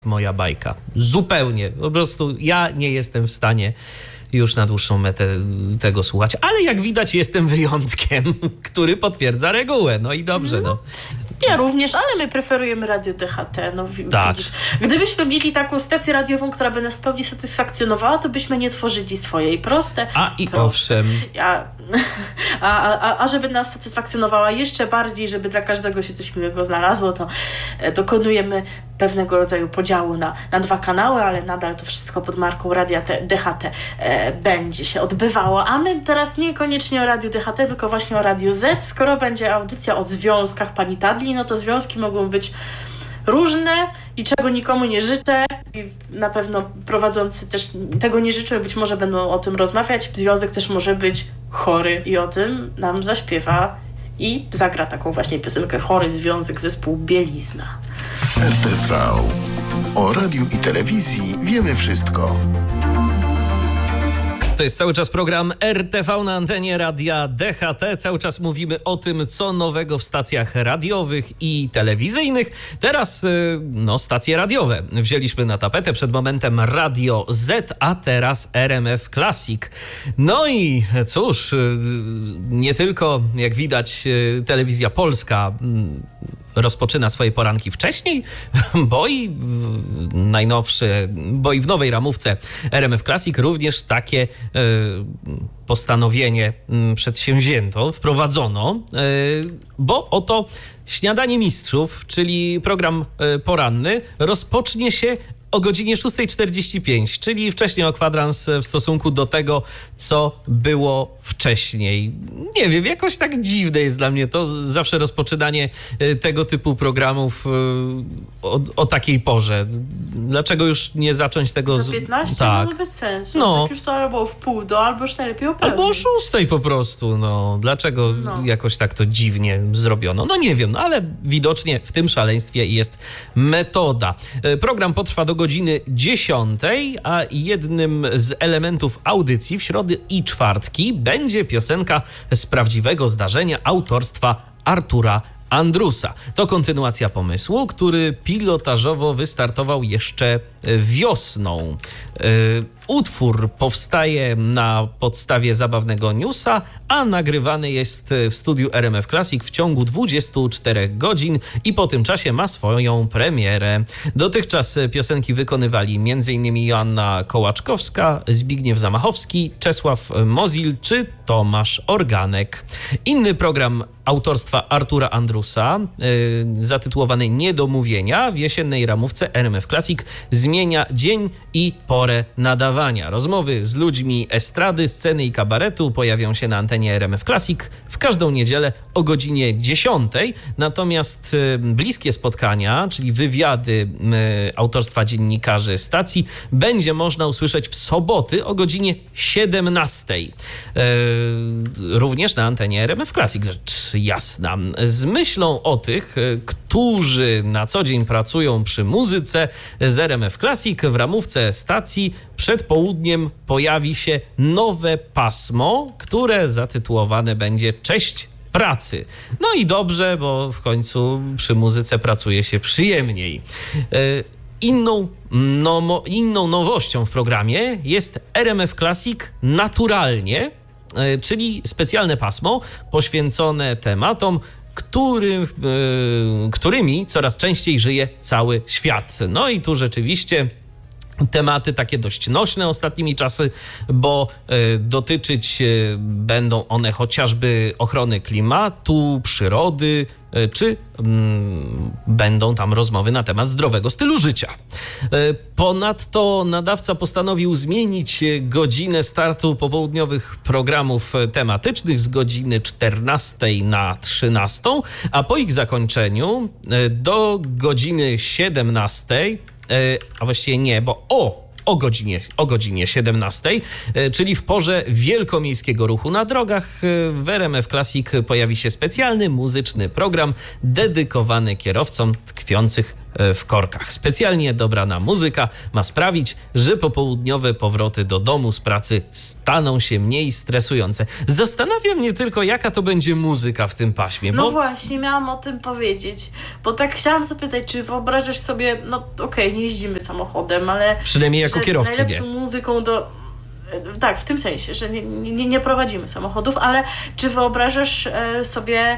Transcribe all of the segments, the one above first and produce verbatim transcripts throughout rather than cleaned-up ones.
moja bajka. Zupełnie. Po prostu ja nie jestem w stanie już na dłuższą metę tego słuchać, ale jak widać jestem wyjątkiem, który potwierdza regułę. No i dobrze, no. Ja również, ale my preferujemy Radio D H T. No, tak. Widzisz, gdybyśmy mieli taką stację radiową, która by nas w pełni satysfakcjonowała, to byśmy nie tworzyli swojej. Proste. A i proste. owszem. A, a, a, a żeby nas satysfakcjonowała jeszcze bardziej, żeby dla każdego się coś miłego znalazło, to dokonujemy pewnego rodzaju podziału na, na dwa kanały, ale nadal to wszystko pod marką Radia D H T e, będzie się odbywało. A my teraz niekoniecznie o Radiu D H T, tylko właśnie o Radiu Z. Skoro będzie audycja o związkach pani Tadli, no to związki mogą być różne i czego nikomu nie życzę. I na pewno prowadzący też tego nie życzą, być może będą o tym rozmawiać. Związek też może być chory i o tym nam zaśpiewa i zagra taką właśnie piosenkę Chory Związek zespół Bielizna. R T V. O radiu i telewizji wiemy wszystko. To jest cały czas program R T V na antenie Radia D H T. Cały czas mówimy o tym, co nowego w stacjach radiowych i telewizyjnych. Teraz, no, stacje radiowe wzięliśmy na tapetę. Przed momentem Radio Z, a teraz R M F Classic. No i cóż, nie tylko, jak widać, telewizja polska rozpoczyna swoje poranki wcześniej, bo i w najnowszy, bo i w nowej ramówce R M F Classic również takie y, postanowienie y, przedsięwzięto, wprowadzono, y, bo oto Śniadanie Mistrzów, czyli program y, poranny, rozpocznie się o godzinie szósta czterdzieści pięć, czyli wcześniej o kwadrans w stosunku do tego, co było wcześniej. Nie wiem, jakoś tak dziwne jest dla mnie to zawsze rozpoczynanie tego typu programów o, o takiej porze. Dlaczego już nie zacząć tego... Za piętnaście? Tak. No bez sensu. No. Tak już to albo w pół do, albo już najlepiej o pełni. Albo o szóstej po prostu, no. Dlaczego no. jakoś tak to dziwnie zrobiono? No nie wiem, no, ale widocznie w tym szaleństwie jest metoda. Program potrwa do godziny dziesiątej, a jednym z elementów audycji w środy i czwartki będzie piosenka z prawdziwego zdarzenia autorstwa Artura Andrusa. To kontynuacja pomysłu, który pilotażowo wystartował jeszcze wiosną. Utwór powstaje na podstawie zabawnego newsa, a nagrywany jest w studiu R M F Classic w ciągu dwudziestu czterech godzin i po tym czasie ma swoją premierę. Dotychczas piosenki wykonywali m.in. Joanna Kołaczkowska, Zbigniew Zamachowski, Czesław Mozil czy Tomasz Organek. Inny program autorstwa Artura Andrusa, yy, zatytułowany Niedomówienia, w jesiennej ramówce R M F Classic zmienia dzień i porę nadawania. Rozmowy z ludźmi estrady, sceny i kabaretu pojawią się na antenie R M F Classic w każdą niedzielę o godzinie dziesiątej. Natomiast yy, bliskie spotkania, czyli wywiady yy, autorstwa dziennikarzy stacji, będzie można usłyszeć w soboty o godzinie siedemnastej. Yy, również na antenie R M F Classic, rzecz jasna. Z myślą o tych, którzy na co dzień pracują przy muzyce z R M F Classic, w ramówce stacji przed południem pojawi się nowe pasmo, które zatytułowane będzie Cześć pracy. No i dobrze, bo w końcu przy muzyce pracuje się przyjemniej. Inną, no, inną nowością w programie jest R M F Classic Naturalnie, czyli specjalne pasmo poświęcone tematom, który, którymi coraz częściej żyje cały świat. No i tu rzeczywiście tematy takie dość nośne ostatnimi czasy, bo y, dotyczyć y, będą one chociażby ochrony klimatu, przyrody, y, czy y, będą tam rozmowy na temat zdrowego stylu życia. Y, ponadto nadawca postanowił zmienić godzinę startu popołudniowych programów tematycznych z godziny czternastej na trzynastą, a po ich zakończeniu y, do godziny siedemnastej, a właściwie nie, bo o, o, godzinie, o godzinie siedemnastej, czyli w porze wielkomiejskiego ruchu na drogach, w R M F Classic pojawi się specjalny muzyczny program dedykowany kierowcom tkwiących w korkach. Specjalnie dobrana muzyka ma sprawić, że popołudniowe powroty do domu z pracy staną się mniej stresujące. Zastanawia mnie tylko, jaka to będzie muzyka w tym paśmie. No bo... właśnie, miałam o tym powiedzieć, bo tak chciałam zapytać, czy wyobrażasz sobie, no okej, okay, nie jeździmy samochodem, ale... Przynajmniej jako kierowcy nie. Najlepszą muzyką do... Tak, w tym sensie, że nie, nie, nie prowadzimy samochodów, ale czy wyobrażasz sobie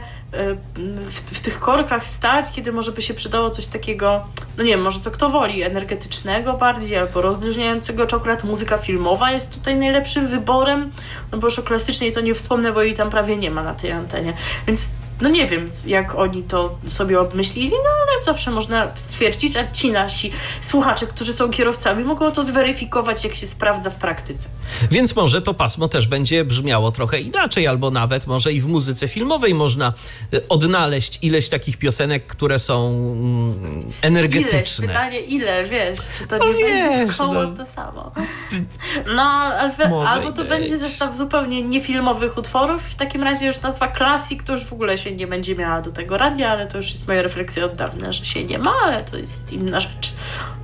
w, w tych korkach stać, kiedy może by się przydało coś takiego, no nie wiem, może co kto woli, energetycznego bardziej, albo rozluźniającego, czy akurat muzyka filmowa jest tutaj najlepszym wyborem, no bo już o klasycznej to nie wspomnę, bo jej tam prawie nie ma na tej antenie, więc no nie wiem, jak oni to sobie obmyślili, no ale zawsze można stwierdzić, a ci nasi słuchacze, którzy są kierowcami, mogą to zweryfikować, jak się sprawdza w praktyce. Więc może to pasmo też będzie brzmiało trochę inaczej, albo nawet może i w muzyce filmowej można odnaleźć ileś takich piosenek, które są mm, energetyczne. Ileś, pytanie ile, wiesz, czy to no nie wiesz, będzie w koło no. to samo. No, albo, albo to będzie zestaw zupełnie niefilmowych utworów, w takim razie już nazwa Classic to już w ogóle się nie będzie miała do tego radia, ale to już jest moja refleksja od dawna, że się nie ma, ale to jest inna rzecz.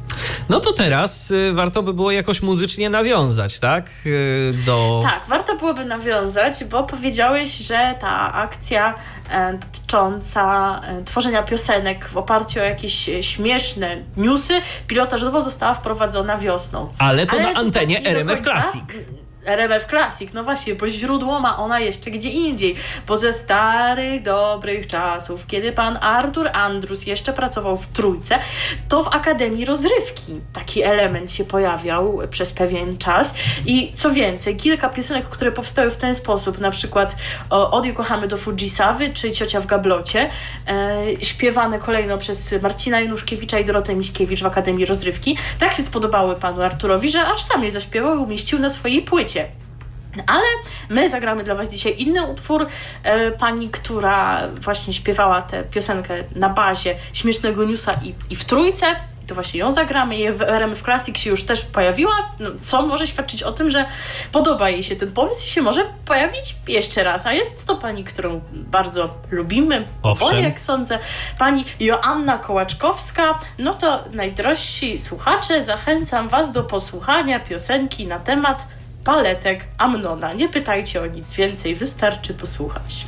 No to teraz y, warto by było jakoś muzycznie nawiązać, tak? Y, do... Tak, warto byłoby nawiązać, bo powiedziałeś, że ta akcja e, dotycząca e, tworzenia piosenek w oparciu o jakieś e, śmieszne newsy pilotażowo została wprowadzona wiosną. Ale to ale na antenie tak nie R M F do końca. Classic. R M F Classic, no właśnie, bo źródło ma ona jeszcze gdzie indziej, bo ze starych, dobrych czasów, kiedy pan Artur Andrus jeszcze pracował w Trójce, to w Akademii Rozrywki taki element się pojawiał przez pewien czas i co więcej, kilka piosenek, które powstały w ten sposób, na przykład Od i kochamy do Fujisawy, czy Ciocia w gablocie, e, śpiewane kolejno przez Marcina Januszkiewicza i Dorotę Miśkiewicz w Akademii Rozrywki, tak się spodobały panu Arturowi, że aż sam je zaśpiewał i umieścił na swojej płycie. Ale my zagramy dla was dzisiaj inny utwór. E, pani, która właśnie śpiewała tę piosenkę na bazie śmiesznego newsa i, i w Trójce, to właśnie ją zagramy i w R M F Classic się już też pojawiła, no, co może świadczyć o tym, że podoba jej się ten pomysł i się może pojawić jeszcze raz. A jest to pani, którą bardzo lubimy, bo jak sądzę, pani Joanna Kołaczkowska. No to najdrożsi słuchacze, zachęcam was do posłuchania piosenki na temat paletek Amnona. Nie pytajcie o nic więcej, wystarczy posłuchać.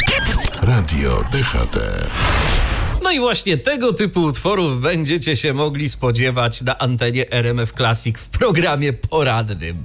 Radio D H T. No i właśnie tego typu utworów będziecie się mogli spodziewać na antenie R M F Classic w programie porannym.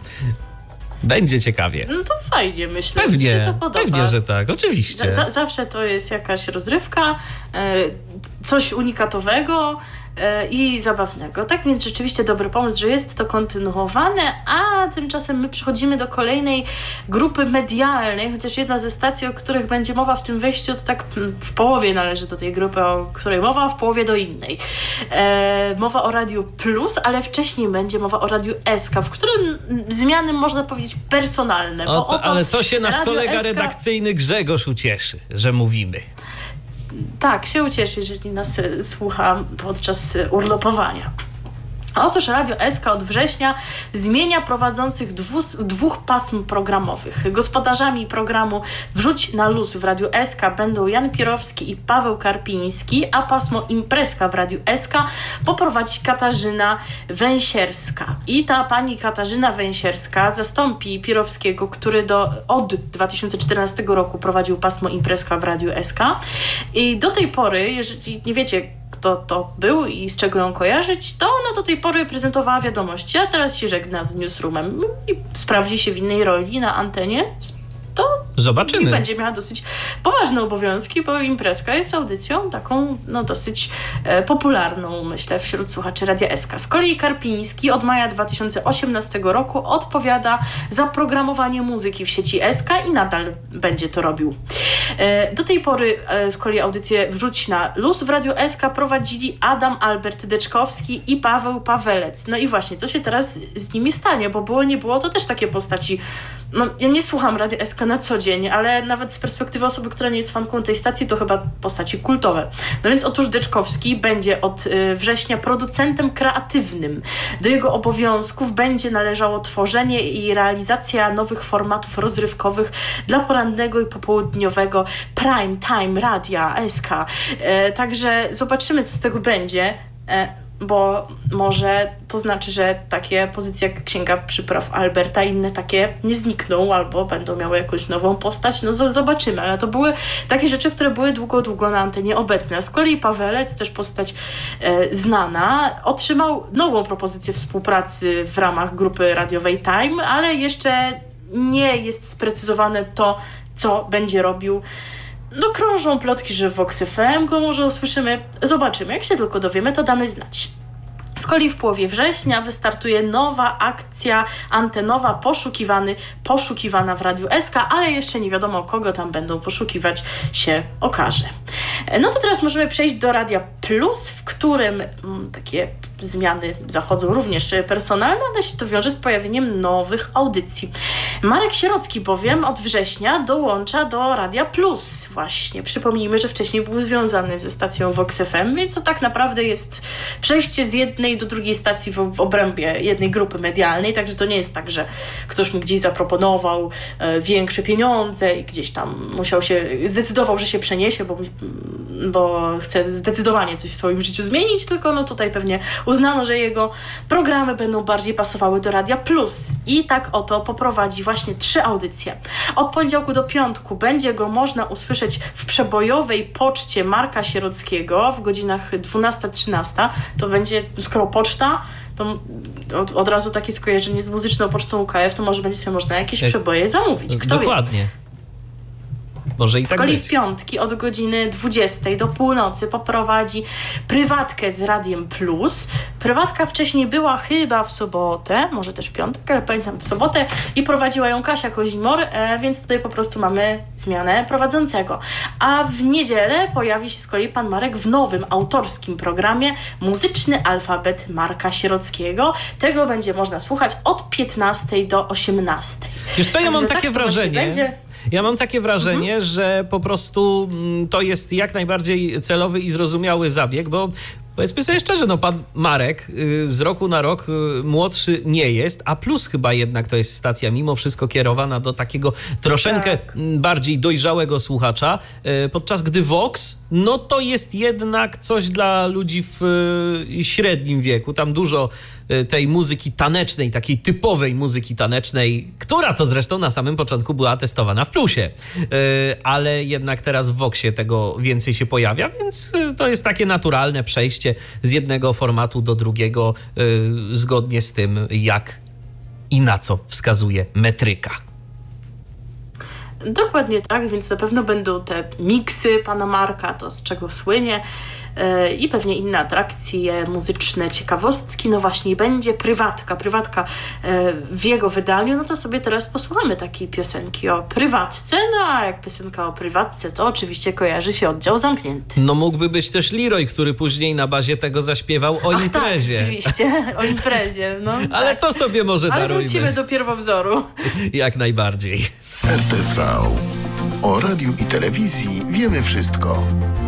Będzie ciekawie. No to fajnie, myślę. Pewnie, że się to podoba. pewnie, że tak, oczywiście. Z- zawsze to jest jakaś rozrywka, e, coś unikatowego e, i zabawnego. Tak więc rzeczywiście dobry pomysł, że jest to kontynuowane, a tymczasem my przechodzimy do kolejnej grupy medialnej, chociaż jedna ze stacji, o których będzie mowa w tym wejściu, to tak w połowie należy do tej grupy, o której mowa, a w połowie do innej. E, mowa o Radiu Plus, ale wcześniej będzie mowa o Radiu S K, w którym zmiany można powiedzieć personalne. Bo o, to, ale to się nasz Radio kolega S K... redakcyjny Grzegorz ucieszy, że mówimy. Tak, się ucieszy, jeżeli nas e, słucha podczas e, urlopowania. Otóż Radio S K od września zmienia prowadzących dwu, dwóch pasm programowych. Gospodarzami programu Wrzuć na luz w Radiu S K będą Jan Pierowski i Paweł Karpiński, a pasmo Imprezka w Radiu S K poprowadzi Katarzyna Węsierska. I ta pani Katarzyna Węsierska zastąpi Pierowskiego, który do, od dwa tysiące czternastego roku prowadził pasmo Imprezka w Radiu S K. I do tej pory, jeżeli nie wiecie, kto to był i z czego ją kojarzyć, to ona do tej pory prezentowała wiadomości, a teraz się żegna z Newsroomem i sprawdzi się w innej roli na antenie, to zobaczymy. I będzie miała dosyć poważne obowiązki, bo Imprezka jest audycją taką no dosyć e, popularną, myślę, wśród słuchaczy Radia S K. Z kolei Karpiński od maja dwa tysiące osiemnastego roku odpowiada za programowanie muzyki w sieci S K i nadal będzie to robił. E, do tej pory e, z kolei audycję Wrzuć na luz w Radiu S K prowadzili Adam Albert Deczkowski i Paweł Pawelec. No i właśnie, co się teraz z nimi stanie, bo było nie było, to też takie postaci. No, ja nie słucham Radia S K na co dzień, dzień, ale nawet z perspektywy osoby, która nie jest fanką tej stacji, to chyba postaci kultowe. No więc otóż Deczkowski będzie od y, września producentem kreatywnym. Do jego obowiązków będzie należało tworzenie i realizacja nowych formatów rozrywkowych dla porannego i popołudniowego prime time radia S K. E, także zobaczymy, co z tego będzie. E, bo może to znaczy, że takie pozycje jak Księga Przypraw Alberta i inne takie nie znikną, albo będą miały jakąś nową postać. No z- zobaczymy, ale to były takie rzeczy, które były długo, długo na antenie obecne. Z kolei Pawelec, też postać e, znana, otrzymał nową propozycję współpracy w ramach grupy radiowej Time, ale jeszcze nie jest sprecyzowane to, co będzie robił. No krążą plotki, że w Vox F M go może usłyszymy. Zobaczymy. Jak się tylko dowiemy, to damy znać. Z kolei w połowie września wystartuje nowa akcja antenowa poszukiwany, poszukiwana w Radiu S K, ale jeszcze nie wiadomo, kogo tam będą poszukiwać, się okaże. No to teraz możemy przejść do Radia Plus, w którym mm, takie zmiany zachodzą również personalne, ale się to wiąże z pojawieniem nowych audycji. Marek Sierocki bowiem od września dołącza do Radia Plus. Właśnie, przypomnijmy, że wcześniej był związany ze stacją Vox F M, więc to tak naprawdę jest przejście z jednej do drugiej stacji w, w obrębie jednej grupy medialnej, także to nie jest tak, że ktoś mu gdzieś zaproponował e, większe pieniądze i gdzieś tam musiał się, zdecydował, że się przeniesie, bo, bo chce zdecydowanie coś w swoim życiu zmienić, tylko no tutaj pewnie uznano, że jego programy będą bardziej pasowały do Radia Plus. I tak oto poprowadzi właśnie trzy audycje. Od poniedziałku do piątku będzie go można usłyszeć w przebojowej poczcie Marka Sierockiego w godzinach dwunasta trzynaста. To będzie, skoro poczta, to od, od razu takie skojarzenie z muzyczną pocztą U K F, to może będzie sobie można jakieś Jak... przeboje zamówić. Kto Dokładnie. Wie? Może i Z tak kolei być. w piątki od godziny dwudziestej do północy poprowadzi prywatkę z Radiem Plus. Prywatka wcześniej była chyba w sobotę, może też w piątek, ale pamiętam w sobotę i prowadziła ją Kasia Kozimor, e, więc tutaj po prostu mamy zmianę prowadzącego. A w niedzielę pojawi się z kolei pan Marek w nowym autorskim programie Muzyczny Alfabet Marka Sierockiego. Tego będzie można słuchać od piętnastej do osiemnastej. Wiesz co, ja Także mam takie tak to wrażenie... będzie. Ja mam takie wrażenie, mhm. że po prostu to jest jak najbardziej celowy i zrozumiały zabieg, bo powiedzmy sobie szczerze, no pan Marek y, z roku na rok y, młodszy nie jest, a Plus chyba jednak to jest stacja mimo wszystko kierowana do takiego troszeczkę tak. bardziej dojrzałego słuchacza, y, podczas gdy Vox, no to jest jednak coś dla ludzi w y, średnim wieku. Tam dużo y, tej muzyki tanecznej, takiej typowej muzyki tanecznej, która to zresztą na samym początku była testowana w Plusie, y, ale jednak teraz w Voxie tego więcej się pojawia, więc y, to jest takie naturalne przejście z jednego formatu do drugiego, yy, zgodnie z tym, jak i na co wskazuje metryka. Dokładnie tak, więc na pewno będą te miksy pana Marka, to z czego słynie, yy, i pewnie inne atrakcje muzyczne, ciekawostki. No właśnie, będzie prywatka. Prywatka yy, w jego wydaniu, no to sobie teraz posłuchamy takiej piosenki o prywatce, no a jak piosenka o prywatce, to oczywiście kojarzy się oddział zamknięty. No mógłby być też Leroy, który później na bazie tego zaśpiewał o Ach, imprezie. Tak, oczywiście, o imprezie. No, Ale tak. to sobie może Ale darujmy. wrócimy do pierwowzoru. Jak najbardziej. R T V. O radiu i telewizji wiemy wszystko.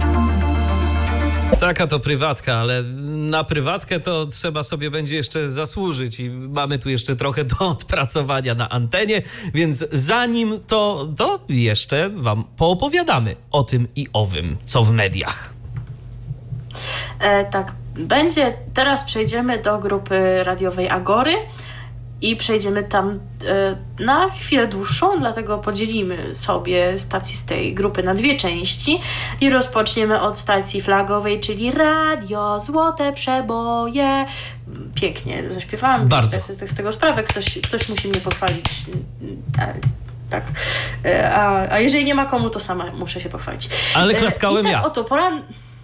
Taka to prywatka, ale na prywatkę to trzeba sobie będzie jeszcze zasłużyć i mamy tu jeszcze trochę do odpracowania na antenie, więc zanim to, to jeszcze wam poopowiadamy o tym i owym, co w mediach. E, tak, będzie. Teraz przejdziemy do grupy radiowej Agory i przejdziemy tam e, na chwilę dłuższą, dlatego podzielimy sobie stacje z tej grupy na dwie części i rozpoczniemy od stacji flagowej, czyli Radio Złote Przeboje. Pięknie zaśpiewałam. Bardzo. Z, z tego sprawę. Ktoś, ktoś musi mnie pochwalić. Tak. A, a jeżeli nie ma komu, to sama muszę się pochwalić. Ale klaskałem I tak ja. Oto poran...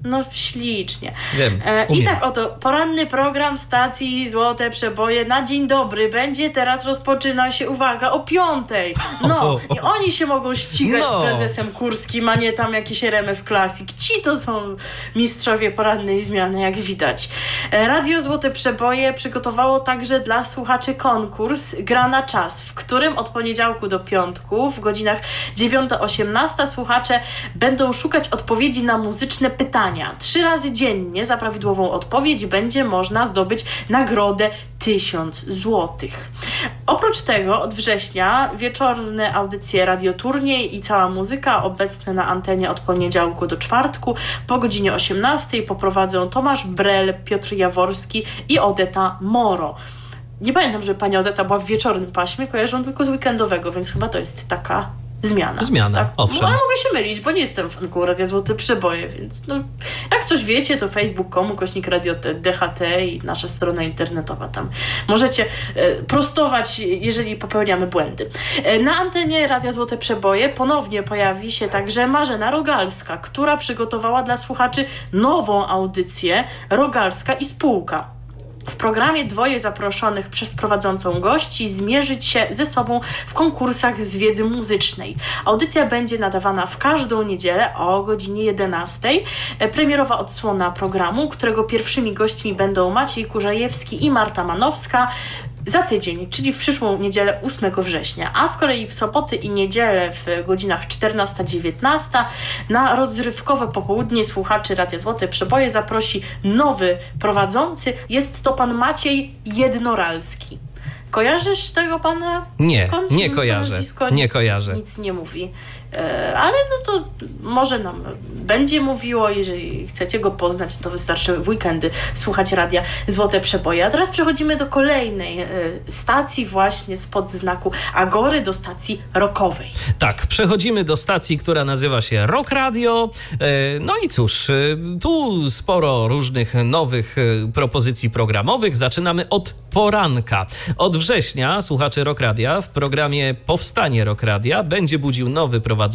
No ślicznie. Wiem, e, I umiem. tak oto, poranny program stacji Złote Przeboje na dzień dobry będzie teraz rozpoczynał się, uwaga, o piątej. No, i oni się mogą ścigać No. z prezesem Kurskim, a nie tam jakiś R M F Classic. Ci to są mistrzowie porannej zmiany, jak widać. E, Radio Złote Przeboje przygotowało także dla słuchaczy konkurs Gra na czas, w którym od poniedziałku do piątku w godzinach dziewiąta osiemnasta słuchacze będą szukać odpowiedzi na muzyczne pytania. Trzy razy dziennie za prawidłową odpowiedź będzie można zdobyć nagrodę tysiąc złotych. Oprócz tego od września wieczorne audycje Radioturniej i Cała Muzyka obecne na antenie od poniedziałku do czwartku po godzinie osiemnastej poprowadzą Tomasz Brel, Piotr Jaworski i Odeta Moro. Nie pamiętam, że pani Odeta była w wieczornym paśmie, kojarzę tylko z weekendowego, więc chyba to jest taka zmiana. Zmiana, tak? owszem. No, ale mogę się mylić, bo nie jestem fanką Radia Złote Przeboje, więc no, jak coś wiecie, to facebook kropka com, kośnik radio D H T i nasza strona internetowa. Tam możecie e, prostować, jeżeli popełniamy błędy. E, na antenie Radia Złote Przeboje ponownie pojawi się także Marzena Rogalska, która przygotowała dla słuchaczy nową audycję Rogalska i Spółka. W programie dwoje zaproszonych przez prowadzącą gości zmierzyć się ze sobą w konkursach z wiedzy muzycznej. Audycja będzie nadawana w każdą niedzielę o godzinie jedenastej. Premierowa odsłona programu, którego pierwszymi gośćmi będą Maciej Kurzajewski i Marta Manowska za tydzień, czyli w przyszłą niedzielę ósmego września, a z kolei w soboty i niedzielę w godzinach czternasta dziewiętnasta na rozrywkowe popołudnie słuchaczy Radia Złote Przeboje zaprosi nowy prowadzący. Jest to pan Maciej Jednoralski. Kojarzysz tego pana? Nie, Skąd nie to kojarzę, nazwisko? nie nic, kojarzę. Nic nie mówi. E, ale no to może nam będzie mówiło, jeżeli chcecie go poznać, to wystarczy w weekendy słuchać Radia Złote Przeboje. A teraz przechodzimy do kolejnej e, stacji właśnie spod znaku Agory, do stacji rockowej. Tak, przechodzimy do stacji, która nazywa się Rock Radio. E, No i cóż, e, tu sporo różnych nowych e, propozycji programowych. Zaczynamy od poranka. Od września słuchaczy Rock Radia w programie Powstanie Rock Radia będzie budził nowy prowadzący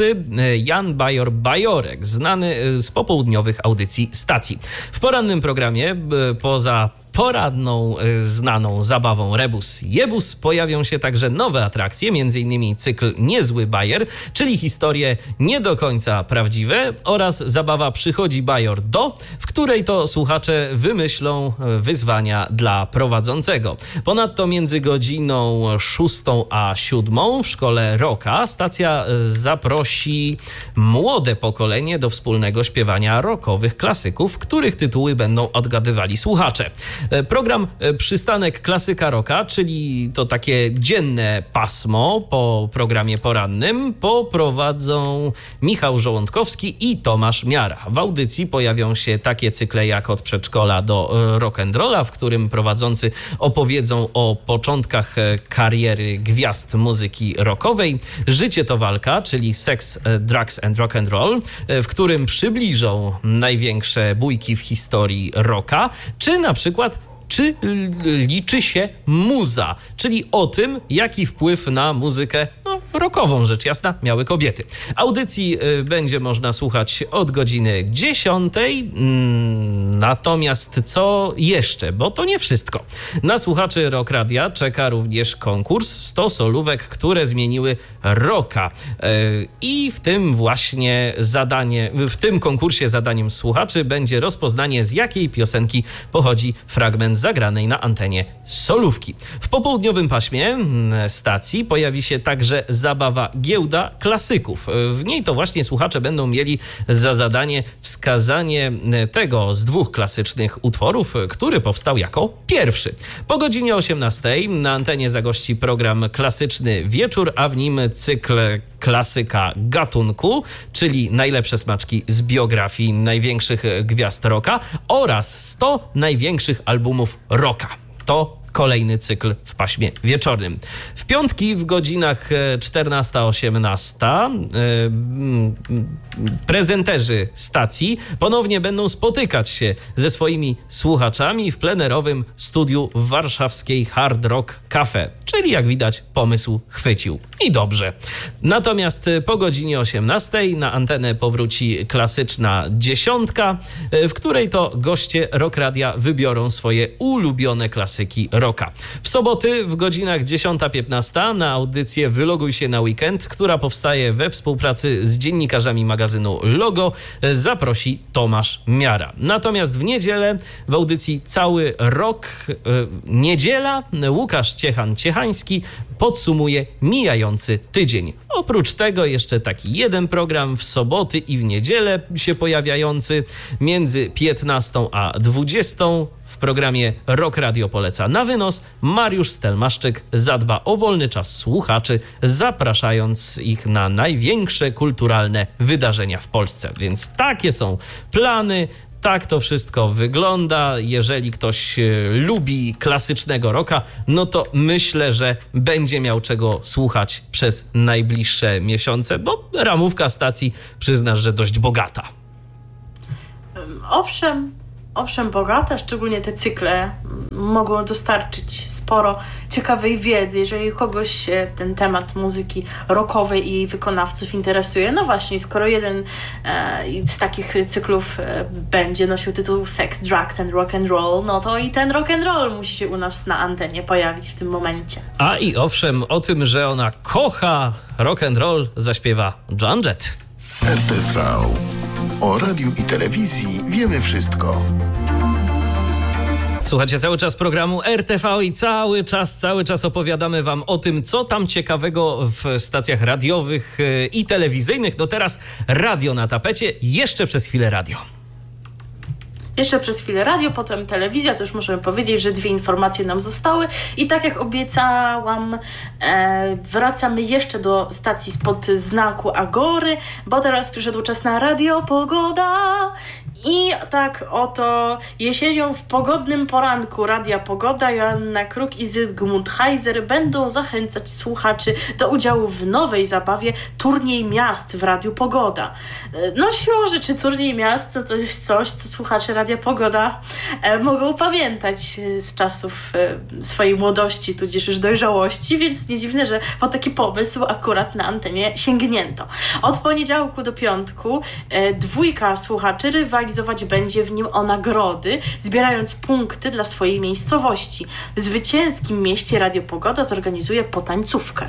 e, Jan Bajor-Bajorek, znany e, z popołudniowych audycji stacji. W porannym programie e, poza poradną, y, znaną zabawą Rebus Jebus pojawią się także nowe atrakcje, m.in. cykl Niezły Bajer, czyli historie nie do końca prawdziwe, oraz zabawa Przychodzi Bajor do, w której to słuchacze wymyślą wyzwania dla prowadzącego. Ponadto między godziną szóstą a siódmą w szkole Rocka stacja zaprosi młode pokolenie do wspólnego śpiewania rockowych klasyków, których tytuły będą odgadywali słuchacze. Program Przystanek Klasyka Rocka, czyli to takie dzienne pasmo po programie porannym, poprowadzą Michał Żołądkowski i Tomasz Miara. W audycji pojawią się takie cykle jak Od przedszkola do rock'n'rolla, w którym prowadzący opowiedzą o początkach kariery gwiazd muzyki rockowej. Życie to walka, czyli Sex, Drugs and Rock'n'Roll, w którym przybliżą największe bójki w historii rocka, czy na przykład czy liczy się muza, czyli o tym, jaki wpływ na muzykę no, rockową, rzecz jasna, miały kobiety. Audycji y, będzie można słuchać od godziny dziesiątej. Mm, natomiast co jeszcze? Bo to nie wszystko. Na słuchaczy Rock Radia czeka również konkurs sto solówek, które zmieniły rocka. Y, I w tym właśnie zadanie, w tym konkursie zadaniem słuchaczy będzie rozpoznanie, z jakiej piosenki pochodzi fragment zagranej na antenie solówki. W popołudniowym paśmie stacji pojawi się także zabawa Giełda Klasyków. W niej to właśnie słuchacze będą mieli za zadanie wskazanie tego z dwóch klasycznych utworów, który powstał jako pierwszy. Po godzinie osiemnastej na antenie zagości program Klasyczny Wieczór, a w nim cykl Klasyka Gatunku, czyli najlepsze smaczki z biografii największych gwiazd rocka oraz sto największych albumów rocka. To kolejny cykl w paśmie wieczornym. W piątki w godzinach czternasta osiemnasta prezenterzy stacji ponownie będą spotykać się ze swoimi słuchaczami w plenerowym studiu w warszawskiej Hard Rock Cafe, czyli jak widać pomysł chwycił. I dobrze. Natomiast po godzinie osiemnastej na antenę powróci klasyczna dziesiątka, w której to goście Rock Radia wybiorą swoje ulubione klasyki rocka. W soboty w godzinach dziesiąta piętnaście na audycję Wyloguj się na weekend, która powstaje we współpracy z dziennikarzami magazynu Logo, zaprosi Tomasz Miara. Natomiast w niedzielę w audycji Cały Rok Niedziela Łukasz Ciechan-Ciechański podsumuje mijający tydzień. Oprócz tego jeszcze taki jeden program w soboty i w niedzielę się pojawiający między piętnastą a dwudziestą. W programie Rock Radio poleca na wynos. Mariusz Stelmaszczyk zadba o wolny czas słuchaczy, zapraszając ich na największe kulturalne wydarzenia w Polsce. Więc takie są plany. Tak to wszystko wygląda. Jeżeli ktoś lubi klasycznego rocka, no to myślę, że będzie miał czego słuchać przez najbliższe miesiące, bo ramówka stacji, przyznasz, że dość bogata. Owszem, owszem bogata, szczególnie te cykle mogą dostarczyć sporo ciekawej wiedzy, jeżeli kogoś ten temat muzyki rockowej i jej wykonawców interesuje. No właśnie, skoro jeden e, z takich cyklów e, będzie nosił tytuł Sex, Drugs and Rock and Roll, no to i ten rock and roll musi się u nas na antenie pojawić w tym momencie. A i owszem, o tym, że ona kocha rock and roll, zaśpiewa Joan Jett. R T V. O radiu i telewizji wiemy wszystko. Słuchajcie cały czas programu R T V i cały czas, cały czas opowiadamy wam o tym, co tam ciekawego w stacjach radiowych i telewizyjnych. No teraz radio na tapecie, jeszcze przez chwilę radio. Jeszcze przez chwilę radio, potem telewizja, to już możemy powiedzieć, że dwie informacje nam zostały i tak jak obiecałam, e, wracamy jeszcze do stacji spod znaku Agory, bo teraz przyszedł czas na Radio Pogoda. I tak oto jesienią w pogodnym poranku Radia Pogoda Joanna Kruk i Zygmunt Heiser będą zachęcać słuchaczy do udziału w nowej zabawie Turniej Miast w Radiu Pogoda. No siłą rzeczy Turniej Miast to, to jest coś, co słuchacze Radia Pogoda e, mogą pamiętać z czasów e, swojej młodości, tudzież już dojrzałości, więc nie dziwne, że po taki pomysł akurat na antenie sięgnięto. Od poniedziałku do piątku e, dwójka słuchaczy rywalizować będzie w nim o nagrody, zbierając punkty dla swojej miejscowości. W zwycięskim mieście Radio Pogoda zorganizuje potańcówkę.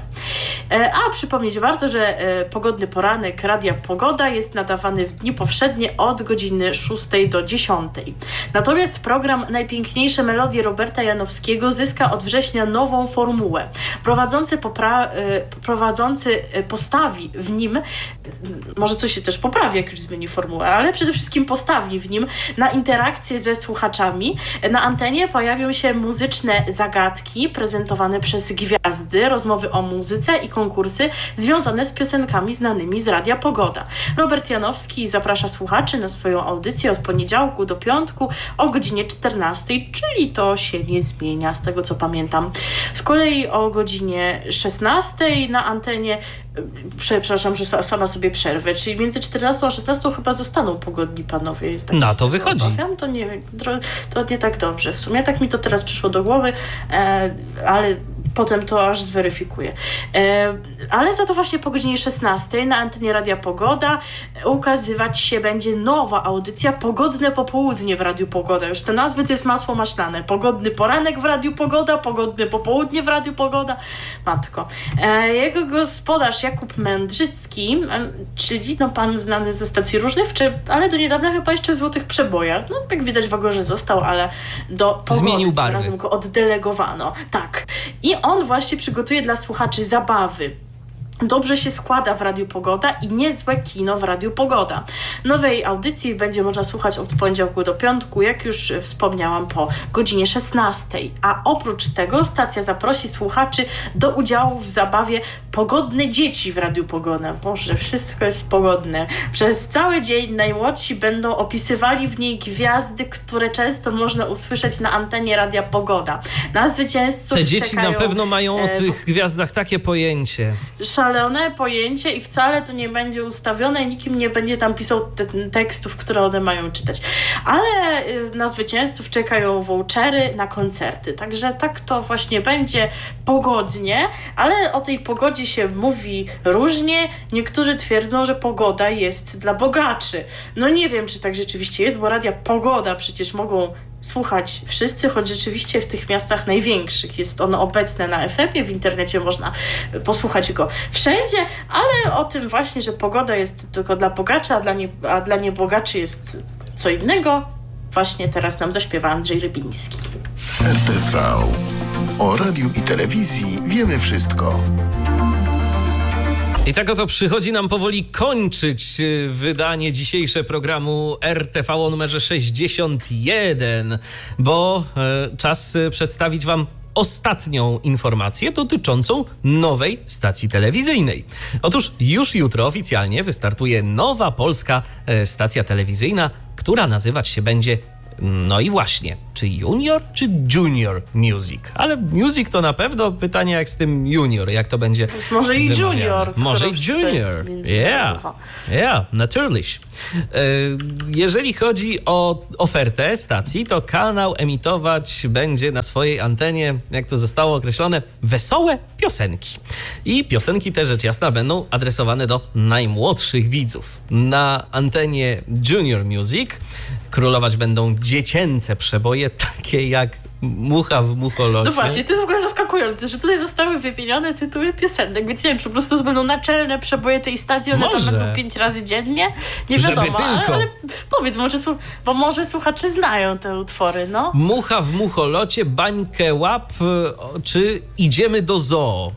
A przypomnieć warto, że pogodny poranek Radia Pogoda jest nadawany w dni powszednie od godziny szóstej do dziesiątej. Natomiast program Najpiękniejsze melodie Roberta Janowskiego zyska od września nową formułę. Prowadzący, popra- prowadzący postawi w nim, może coś się też poprawi, jak już zmieni formułę, ale przede wszystkim postawi w nim na interakcję ze słuchaczami. Na antenie pojawią się muzyczne zagadki prezentowane przez gwiazdy, rozmowy o muzyce i konkursy związane z piosenkami znanymi z Radia Pogoda. Robert Janowski zaprasza słuchaczy na swoją audycję od poniedziałku do piątku o godzinie czternastej, czyli to się nie zmienia, z tego co pamiętam. Z kolei o godzinie szesnastej na antenie, przepraszam, że sama sobie przerwę, czyli między czternastą a szesnastą chyba zostaną pogodni panowie. Tak na to wychodzi. Obawiam, to nie, to nie tak dobrze. W sumie tak mi to teraz przyszło do głowy, e, ale potem to aż zweryfikuję. E, ale za to właśnie po godzinie szesnastej na antenie Radia Pogoda ukazywać się będzie nowa audycja Pogodne Popołudnie w Radiu Pogoda. Już te nazwy to jest masło maślane. Pogodny poranek w Radiu Pogoda, Pogodne Popołudnie w Radiu Pogoda. Matko. E, jego gospodarz Jakub Mędrzycki, e, czyli no pan znany ze stacji różnych, czy, ale do niedawna chyba jeszcze w Złotych Przebojach. No jak widać w Agorze został, ale do Pogody zmienił barwy. Razem go oddelegowano. Tak. I on właśnie przygotuje dla słuchaczy zabawy. Dobrze się składa w Radiu Pogoda i niezłe kino w Radiu Pogoda. Nowej audycji będzie można słuchać od poniedziałku do piątku, jak już wspomniałam, po godzinie szesnastej. A oprócz tego stacja zaprosi słuchaczy do udziału w zabawie Pogodne Dzieci w Radiu Pogoda. Boże, wszystko jest pogodne. Przez cały dzień najmłodsi będą opisywali w niej gwiazdy, które często można usłyszeć na antenie Radia Pogoda. Na zwycięzców Te dzieci czekają, na pewno mają o e, tych gwiazdach takie pojęcie. Szal ustalone pojęcie i wcale to nie będzie ustawione i nikim nie będzie tam pisał te, tekstów, które one mają czytać. Ale na zwycięzców czekają vouchery na koncerty. Także tak to właśnie będzie pogodnie, ale o tej pogodzie się mówi różnie. Niektórzy twierdzą, że pogoda jest dla bogaczy. No nie wiem, czy tak rzeczywiście jest, bo radia Pogoda przecież mogą słuchać wszyscy, choć rzeczywiście w tych miastach największych jest ono obecne na F M-ie, w internecie można posłuchać go wszędzie, ale o tym właśnie, że pogoda jest tylko dla bogaczy, a dla, nie, a dla niebogaczy jest co innego, właśnie teraz nam zaśpiewa Andrzej Rybiński. R T V. O radiu i telewizji wiemy wszystko. I tak oto przychodzi nam powoli kończyć wydanie dzisiejsze programu R T V o numerze sześćdziesiąt jeden, bo e, czas przedstawić wam ostatnią informację dotyczącą nowej stacji telewizyjnej. Otóż już jutro oficjalnie wystartuje nowa polska e, stacja telewizyjna, która nazywać się będzie, no i właśnie, czy Junior, czy Junior Music? Ale Music to na pewno, pytanie jak z tym Junior, jak to będzie Więc może i wymawiane. Junior. Może i Junior. Yeah, yeah, natürlich. Jeżeli chodzi o ofertę stacji, to kanał emitować będzie na swojej antenie, jak to zostało określone, wesołe piosenki. I piosenki te, rzecz jasna, będą adresowane do najmłodszych widzów. Na antenie Junior Music królować będą dziecięce przeboje, takie jak Mucha w mucholocie. No właśnie, to jest w ogóle zaskakujące, że tutaj zostały wymienione tytuły piosenek, więc nie wiem, czy po prostu to będą naczelne przeboje tej stacji, one może. tam będą pięć razy dziennie, nie Żeby wiadomo, ale, tylko. ale powiedz, może, bo może słuchacze znają te utwory, no. Mucha w mucholocie, bańkę łap, czy idziemy do zoo.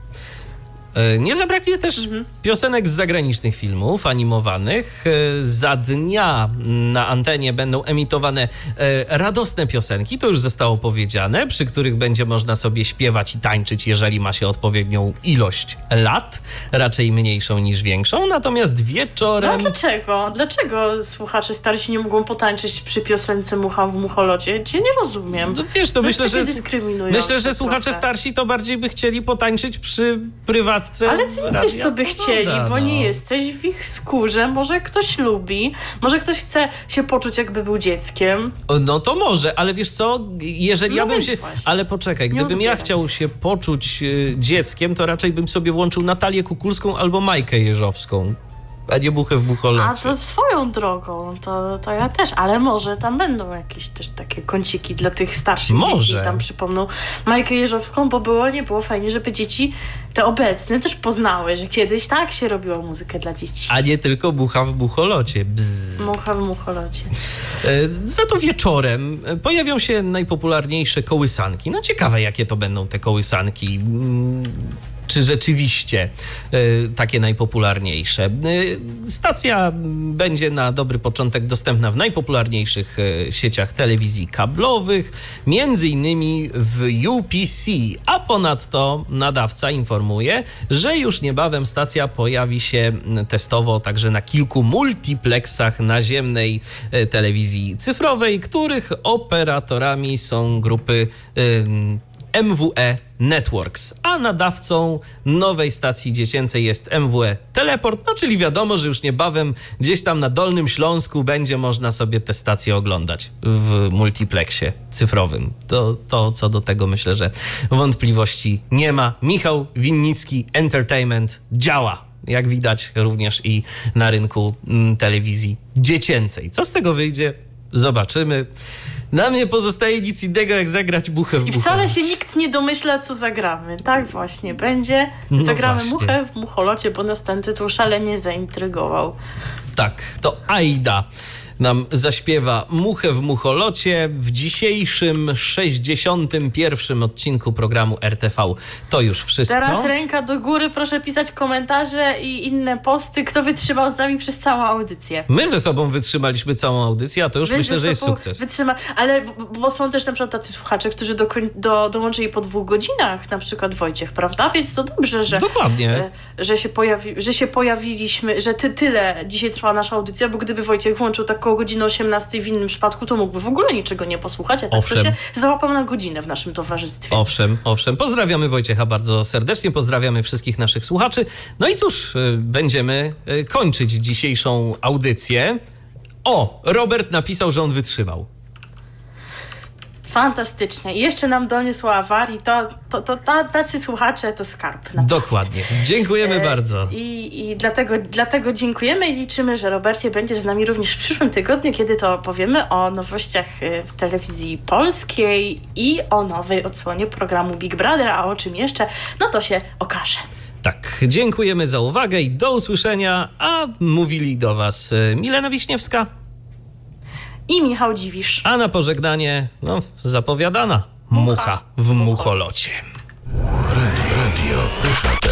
Nie zabraknie też mhm. piosenek z zagranicznych filmów animowanych. Za dnia na antenie będą emitowane radosne piosenki, to już zostało powiedziane, przy których będzie można sobie śpiewać i tańczyć, jeżeli ma się odpowiednią ilość lat, raczej mniejszą niż większą. Natomiast wieczorem... No dlaczego? Dlaczego słuchacze starsi nie mogą potańczyć przy piosence Mucha w mucholocie? Cię nie rozumiem. No wiesz, to, to myślę, że myślę, że słuchacze trochę. starsi to bardziej by chcieli potańczyć przy prywatce. Ale ty nie wiesz, co by chcieli, Pogoda, bo no. nie jesteś w ich skórze. Może ktoś lubi, może ktoś chce się poczuć, jakby był dzieckiem. No to może, ale wiesz co, jeżeli No ja bym więc się... właśnie. Ale poczekaj, Nie gdybym ja odbieraj. chciał się poczuć y, dzieckiem, to raczej bym sobie włączył Natalię Kukulską albo Majkę Jeżowską, a nie Buchę w bucholocie. A to swoją drogą, to, to ja też, ale może tam będą jakieś też takie kąciki dla tych starszych Może. dzieci. Tam przypomną Majkę Jeżowską, bo było, nie było fajnie, żeby dzieci te obecne też poznały, że kiedyś tak się robiło muzykę dla dzieci. A nie tylko Bucha w bucholocie. Bzz. Mucha w mucholocie. E, Za to wieczorem pojawią się najpopularniejsze kołysanki. No ciekawe, jakie to będą te kołysanki. Mm, Czy rzeczywiście y, takie najpopularniejsze. Y, stacja będzie na dobry początek dostępna w najpopularniejszych y, sieciach telewizji kablowych, między innymi w U P C, a ponadto nadawca informuje, że już niebawem stacja pojawi się testowo także na kilku multiplexach naziemnej y, telewizji cyfrowej, których operatorami są grupy y, M W E Networks, a nadawcą nowej stacji dziecięcej jest M W E Teleport, no czyli wiadomo, że już niebawem gdzieś tam na Dolnym Śląsku będzie można sobie te stacje oglądać w multiplexie cyfrowym. To, to co do tego myślę, że wątpliwości nie ma. Michał Winnicki Entertainment działa, jak widać również i na rynku mm, telewizji dziecięcej. Co z tego wyjdzie? Zobaczymy. Nam nie pozostaje nic innego, jak zagrać Buchę w I bucholocie. wcale się nikt nie domyśla, co zagramy. Tak właśnie będzie. No Zagramy właśnie. Muchę w mucholocie, bo nas ten tytuł szalenie zaintrygował. Tak, to Aida nam zaśpiewa Muchę w mucholocie w dzisiejszym sześćdziesiątym pierwszym odcinku programu R T V. To już wszystko. Teraz ręka do góry, proszę pisać komentarze i inne posty, kto wytrzymał z nami przez całą audycję. My ze sobą wytrzymaliśmy całą audycję, a to już Wy myślę, ze że jest sobą sukces. Wytrzyma, ale bo, bo są też na przykład tacy słuchacze, którzy do, do, dołączyli po dwóch godzinach, na przykład Wojciech, prawda? Więc to dobrze, że, Dokładnie. e, że, się, pojawi, że się pojawiliśmy, że ty, tyle dzisiaj trwa nasza audycja, bo gdyby Wojciech włączył tak koło około godziny osiemnastej, w innym przypadku to mógłby w ogóle niczego nie posłuchać, a tak Owszem. to się załapał na godzinę w naszym towarzystwie. Owszem, owszem. Pozdrawiamy Wojciecha bardzo serdecznie, pozdrawiamy wszystkich naszych słuchaczy. No i cóż, będziemy kończyć dzisiejszą audycję. O, Robert napisał, że on wytrzymał. Fantastycznie. I jeszcze nam doniósł o awarii. To, to, to, to tacy słuchacze to skarb. Naprawdę. Dokładnie. Dziękujemy e, bardzo. I, i dlatego, dlatego dziękujemy i liczymy, że Robercie będziesz z nami również w przyszłym tygodniu, kiedy to opowiemy o nowościach w telewizji polskiej i o nowej odsłonie programu Big Brother, a o czym jeszcze, no to się okaże. Tak, dziękujemy za uwagę i do usłyszenia, a mówili do Was Milena Wiśniewska i Michał Dziwisz. A na pożegnanie, no, zapowiadana mucha, mucha w mucholocie. Radio, radio D H T.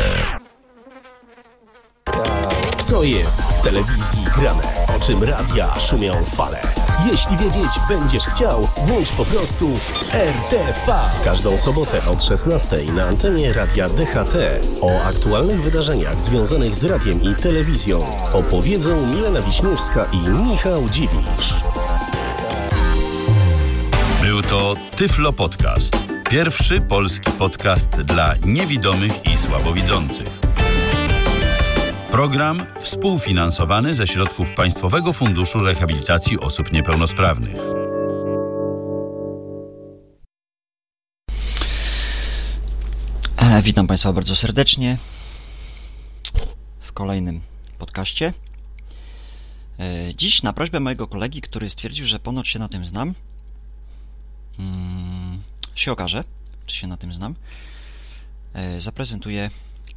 Co jest w telewizji grane? O czym radia szumią fale? Jeśli wiedzieć będziesz chciał, włącz po prostu R T V. W każdą sobotę od szesnastej na antenie Radia D H T o aktualnych wydarzeniach związanych z radiem i telewizją opowiedzą Milena Wiśniewska i Michał Dziwisz. Był to Tyflo Podcast. Pierwszy polski podcast dla niewidomych i słabowidzących. Program współfinansowany ze środków Państwowego Funduszu Rehabilitacji Osób Niepełnosprawnych. E, witam Państwa bardzo serdecznie w kolejnym podcaście. E, dziś na prośbę mojego kolegi, który stwierdził, że ponoć się na tym znam, hmm, się okaże, czy się na tym znam, e, zaprezentuję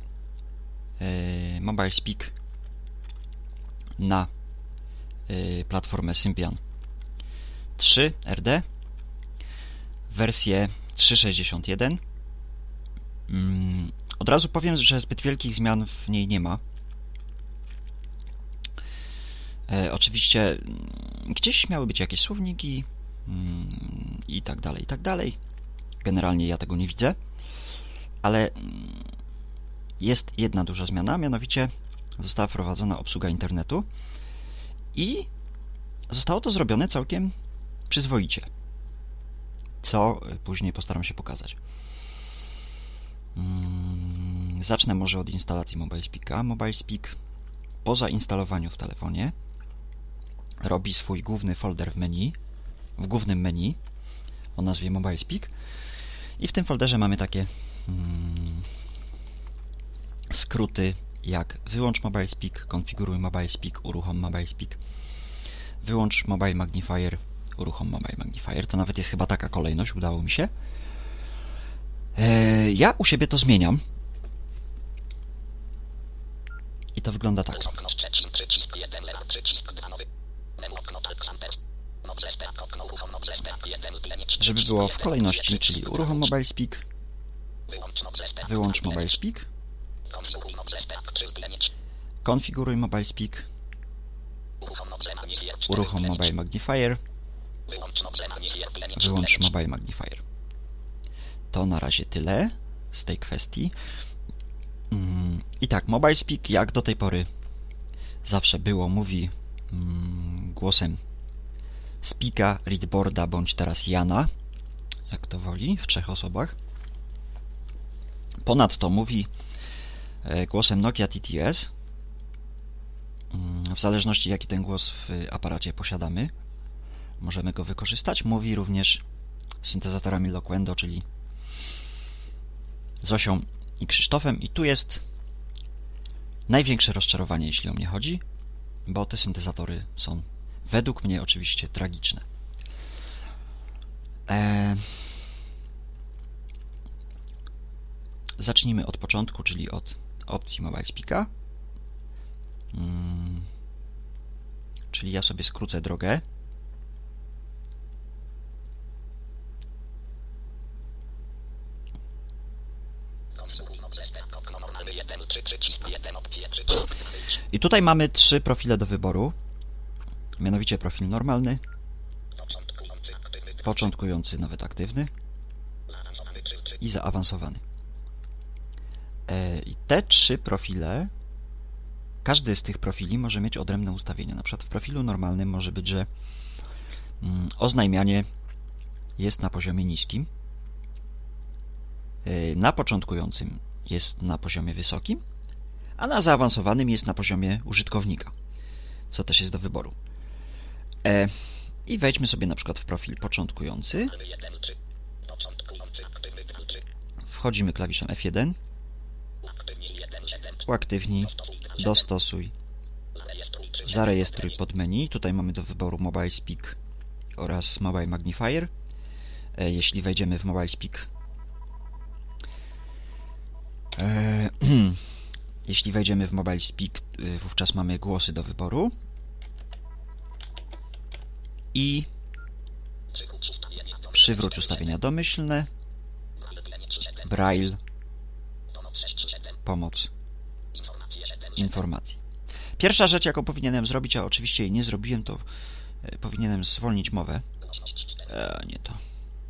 Mobile Speak na platformę Symbian trzy R D, wersję trzy sześćdziesiąt jeden. Od razu powiem, że zbyt wielkich zmian w niej nie ma. Oczywiście gdzieś miały być jakieś słowniki i tak dalej, i tak dalej. Generalnie ja tego nie widzę, ale jest jedna duża zmiana, mianowicie została wprowadzona obsługa internetu i zostało to zrobione całkiem przyzwoicie, co później postaram się pokazać. Zacznę może od instalacji Mobile Speaka. Mobile Speak po zainstalowaniu w telefonie robi swój główny folder w menu, w głównym menu o nazwie Mobile Speak i w tym folderze mamy takie hmm, skróty jak wyłącz Mobile Speak, konfiguruj Mobile Speak, uruchom Mobile Speak, wyłącz Mobile Magnifier, uruchom Mobile Magnifier. To nawet jest chyba taka kolejność, udało mi się. Eee, ja u siebie to zmieniam. I to wygląda tak. Żeby było w kolejności, czyli uruchom Mobile Speak, wyłącz Mobile Speak, konfiguruj Mobile Speak, uruchom Mobile Magnifier, wyłącz Mobile Magnifier. To na razie tyle z tej kwestii. I tak, Mobile Speak jak do tej pory zawsze było, mówi głosem Speaka, Readboarda bądź teraz Jana, jak to woli, w trzech osobach. Ponadto mówi głosem Nokia T T S, w zależności jaki ten głos w aparacie posiadamy, możemy go wykorzystać. Mówi również syntezatorami Loquendo, czyli Zosią i Krzysztofem. I tu jest największe rozczarowanie, jeśli o mnie chodzi, bo te syntezatory są według mnie oczywiście tragiczne. Eee... Zacznijmy od początku, czyli od opcji Mobile Speaka. Hmm. Czyli ja sobie skrócę drogę. I tutaj mamy trzy profile do wyboru. Mianowicie profil normalny, początkujący, nawet aktywny i zaawansowany. I te trzy profile każdy z tych profili może mieć odrębne ustawienia. Na przykład w profilu normalnym może być, że mm, oznajmianie jest na poziomie niskim, yy, na początkującym jest na poziomie wysokim, a na zaawansowanym jest na poziomie użytkownika, co też jest do wyboru. E, I wejdźmy sobie na przykład w profil początkujący. Wchodzimy klawiszem F jeden. Uaktywnij, dostosuj, zarejestruj pod menu. Tutaj mamy do wyboru Mobile Speak oraz Mobile Magnifier. E, jeśli wejdziemy w Mobile Speak, e, jeśli wejdziemy w Mobile Speak, wówczas mamy głosy do wyboru i przywróć ustawienia domyślne, Braille, pomoc, informacje. Pierwsza rzecz, jaką powinienem zrobić, a oczywiście jej nie zrobiłem, to powinienem zwolnić mowę. E, nie to.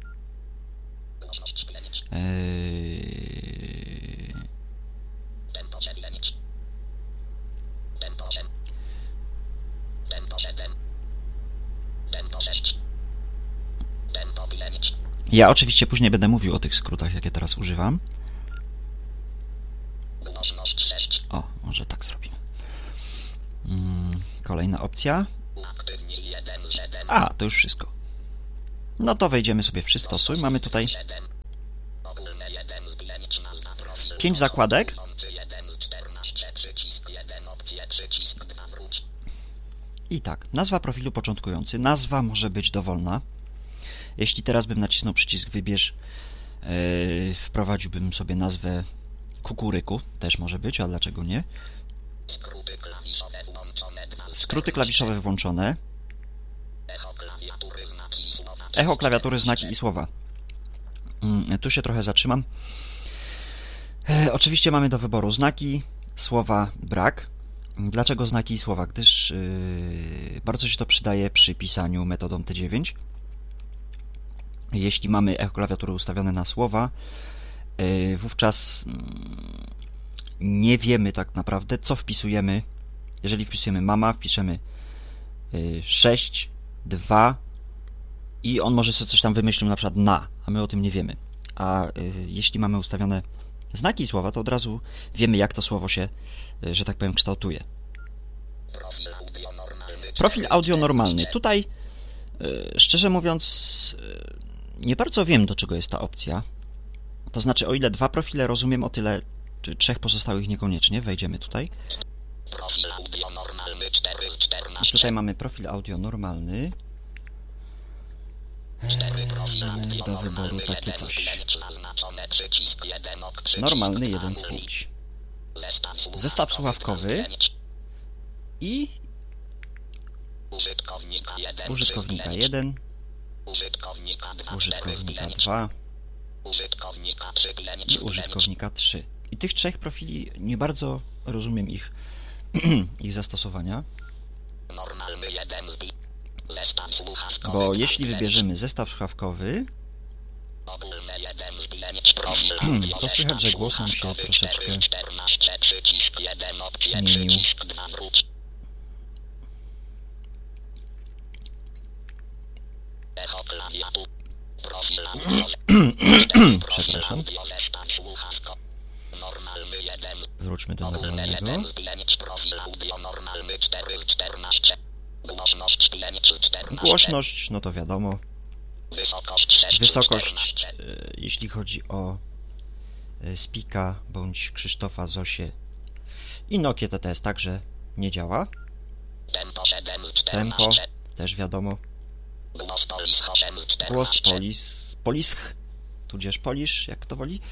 Eee... Ja oczywiście później będę mówił o tych skrótach, jakie teraz używam. O, może tak zrobimy. Kolejna opcja. A, to już wszystko. No to wejdziemy sobie w przystosuj. Mamy tutaj pięć zakładek. I tak, nazwa profilu początkujący. Nazwa może być dowolna. Jeśli teraz bym nacisnął przycisk wybierz, yy, wprowadziłbym sobie nazwę kukuryku. Też może być, a dlaczego nie? Skróty klawiszowe włączone. Skróty klawiszowe włączone. Echo klawiatury, znaki i słowa. Yy, tu się trochę zatrzymam. Yy, oczywiście mamy do wyboru znaki, słowa brak. Dlaczego znaki i słowa? Gdyż yy, bardzo się to przydaje przy pisaniu metodą T dziewięć. Jeśli mamy echo klawiatury ustawione na słowa, yy, wówczas yy, nie wiemy tak naprawdę, co wpisujemy. Jeżeli wpisujemy mama, wpiszemy yy, sześć, dwa i on może sobie coś tam wymyślić, na przykład na, a my o tym nie wiemy. A yy, jeśli mamy ustawione znaki i słowa, to od razu wiemy, jak to słowo się, że tak powiem, kształtuje. Profil audio normalny. Tutaj, szczerze mówiąc, nie bardzo wiem, do czego jest ta opcja. To znaczy, o ile dwa profile rozumiem, o tyle trzech pozostałych niekoniecznie. Wejdziemy tutaj. Profil audio normalny cztery z czternastu. Tutaj mamy profil audio normalny. Mamy do wyboru takie coś. Normalny jeden z pięć. Zestaw słuchawkowy i użytkownika jeden, użytkownika dwa i użytkownika trzy. I tych trzech profili nie bardzo rozumiem ich, ich zastosowania. Bo jeśli wybierzemy zestaw słuchawkowy, to słychać, że głos nam się troszeczkę zmienił. Przepraszam. Wróćmy do normalnego. Głośność, no to wiadomo. Wysokość, jeśli chodzi o Spika bądź Krzysztofa Zosię i Nokia T T S także nie działa. Tempo, też wiadomo. Głos polis, polisch, tudzież polisz, jak to woli.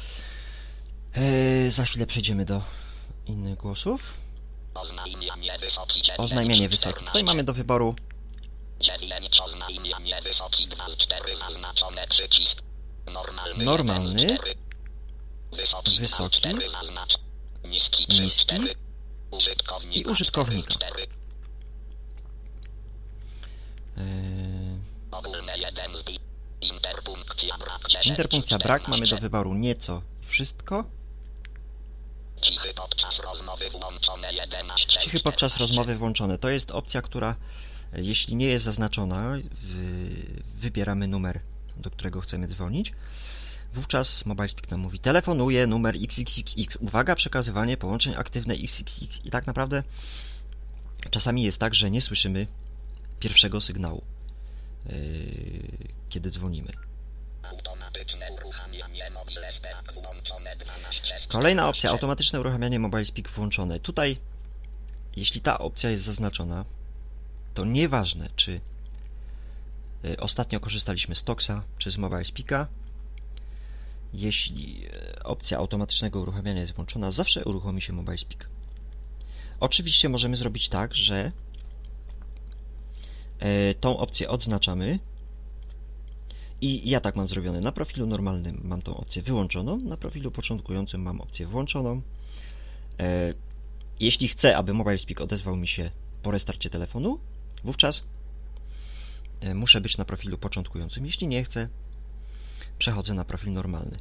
Eee, za chwilę przejdziemy do innych głosów. Oznajmienie wysokie. Tutaj mamy do wyboru normalny, wysoki, niski i użytkownika. Interpunkcja brak. Mamy do wyboru nieco wszystko. Cichy podczas rozmowy włączone. To jest opcja, która jeśli nie jest zaznaczona, wybieramy numer, do którego chcemy dzwonić. Wówczas MobileSpeak nam mówi: telefonuje numer iks iks iks. Uwaga, przekazywanie połączeń aktywne iks iks iks. I tak naprawdę czasami jest tak, że nie słyszymy pierwszego sygnału, yy, kiedy dzwonimy. Kolejna opcja, automatyczne uruchamianie MobileSpeak włączone. Tutaj, jeśli ta opcja jest zaznaczona, to nieważne, czy yy, ostatnio korzystaliśmy z Toxa, czy z MobileSpeaka, jeśli opcja automatycznego uruchamiania jest włączona, zawsze uruchomi się MobileSpeak. Oczywiście możemy zrobić tak, że tą opcję odznaczamy i ja tak mam zrobione. Na profilu normalnym mam tą opcję wyłączoną, na profilu początkującym mam opcję włączoną. Jeśli chcę, aby MobileSpeak odezwał mi się po restarcie telefonu, wówczas muszę być na profilu początkującym. Jeśli nie chcę, przechodzę na profil normalny.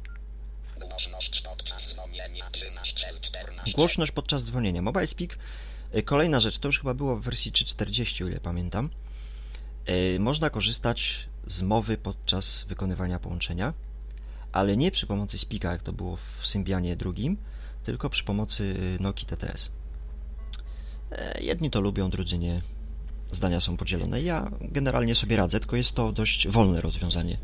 Głośność podczas dzwonienia. MobileSpeak, kolejna rzecz, to już chyba było w wersji trzy czterdzieści, o ile pamiętam. Można korzystać z mowy podczas wykonywania połączenia, ale nie przy pomocy Speaka, jak to było w Symbianie drugim, tylko przy pomocy Nokii T T S. Jedni to lubią, drudzy nie. Zdania są podzielone. Ja generalnie sobie radzę, tylko jest to dość wolne rozwiązanie.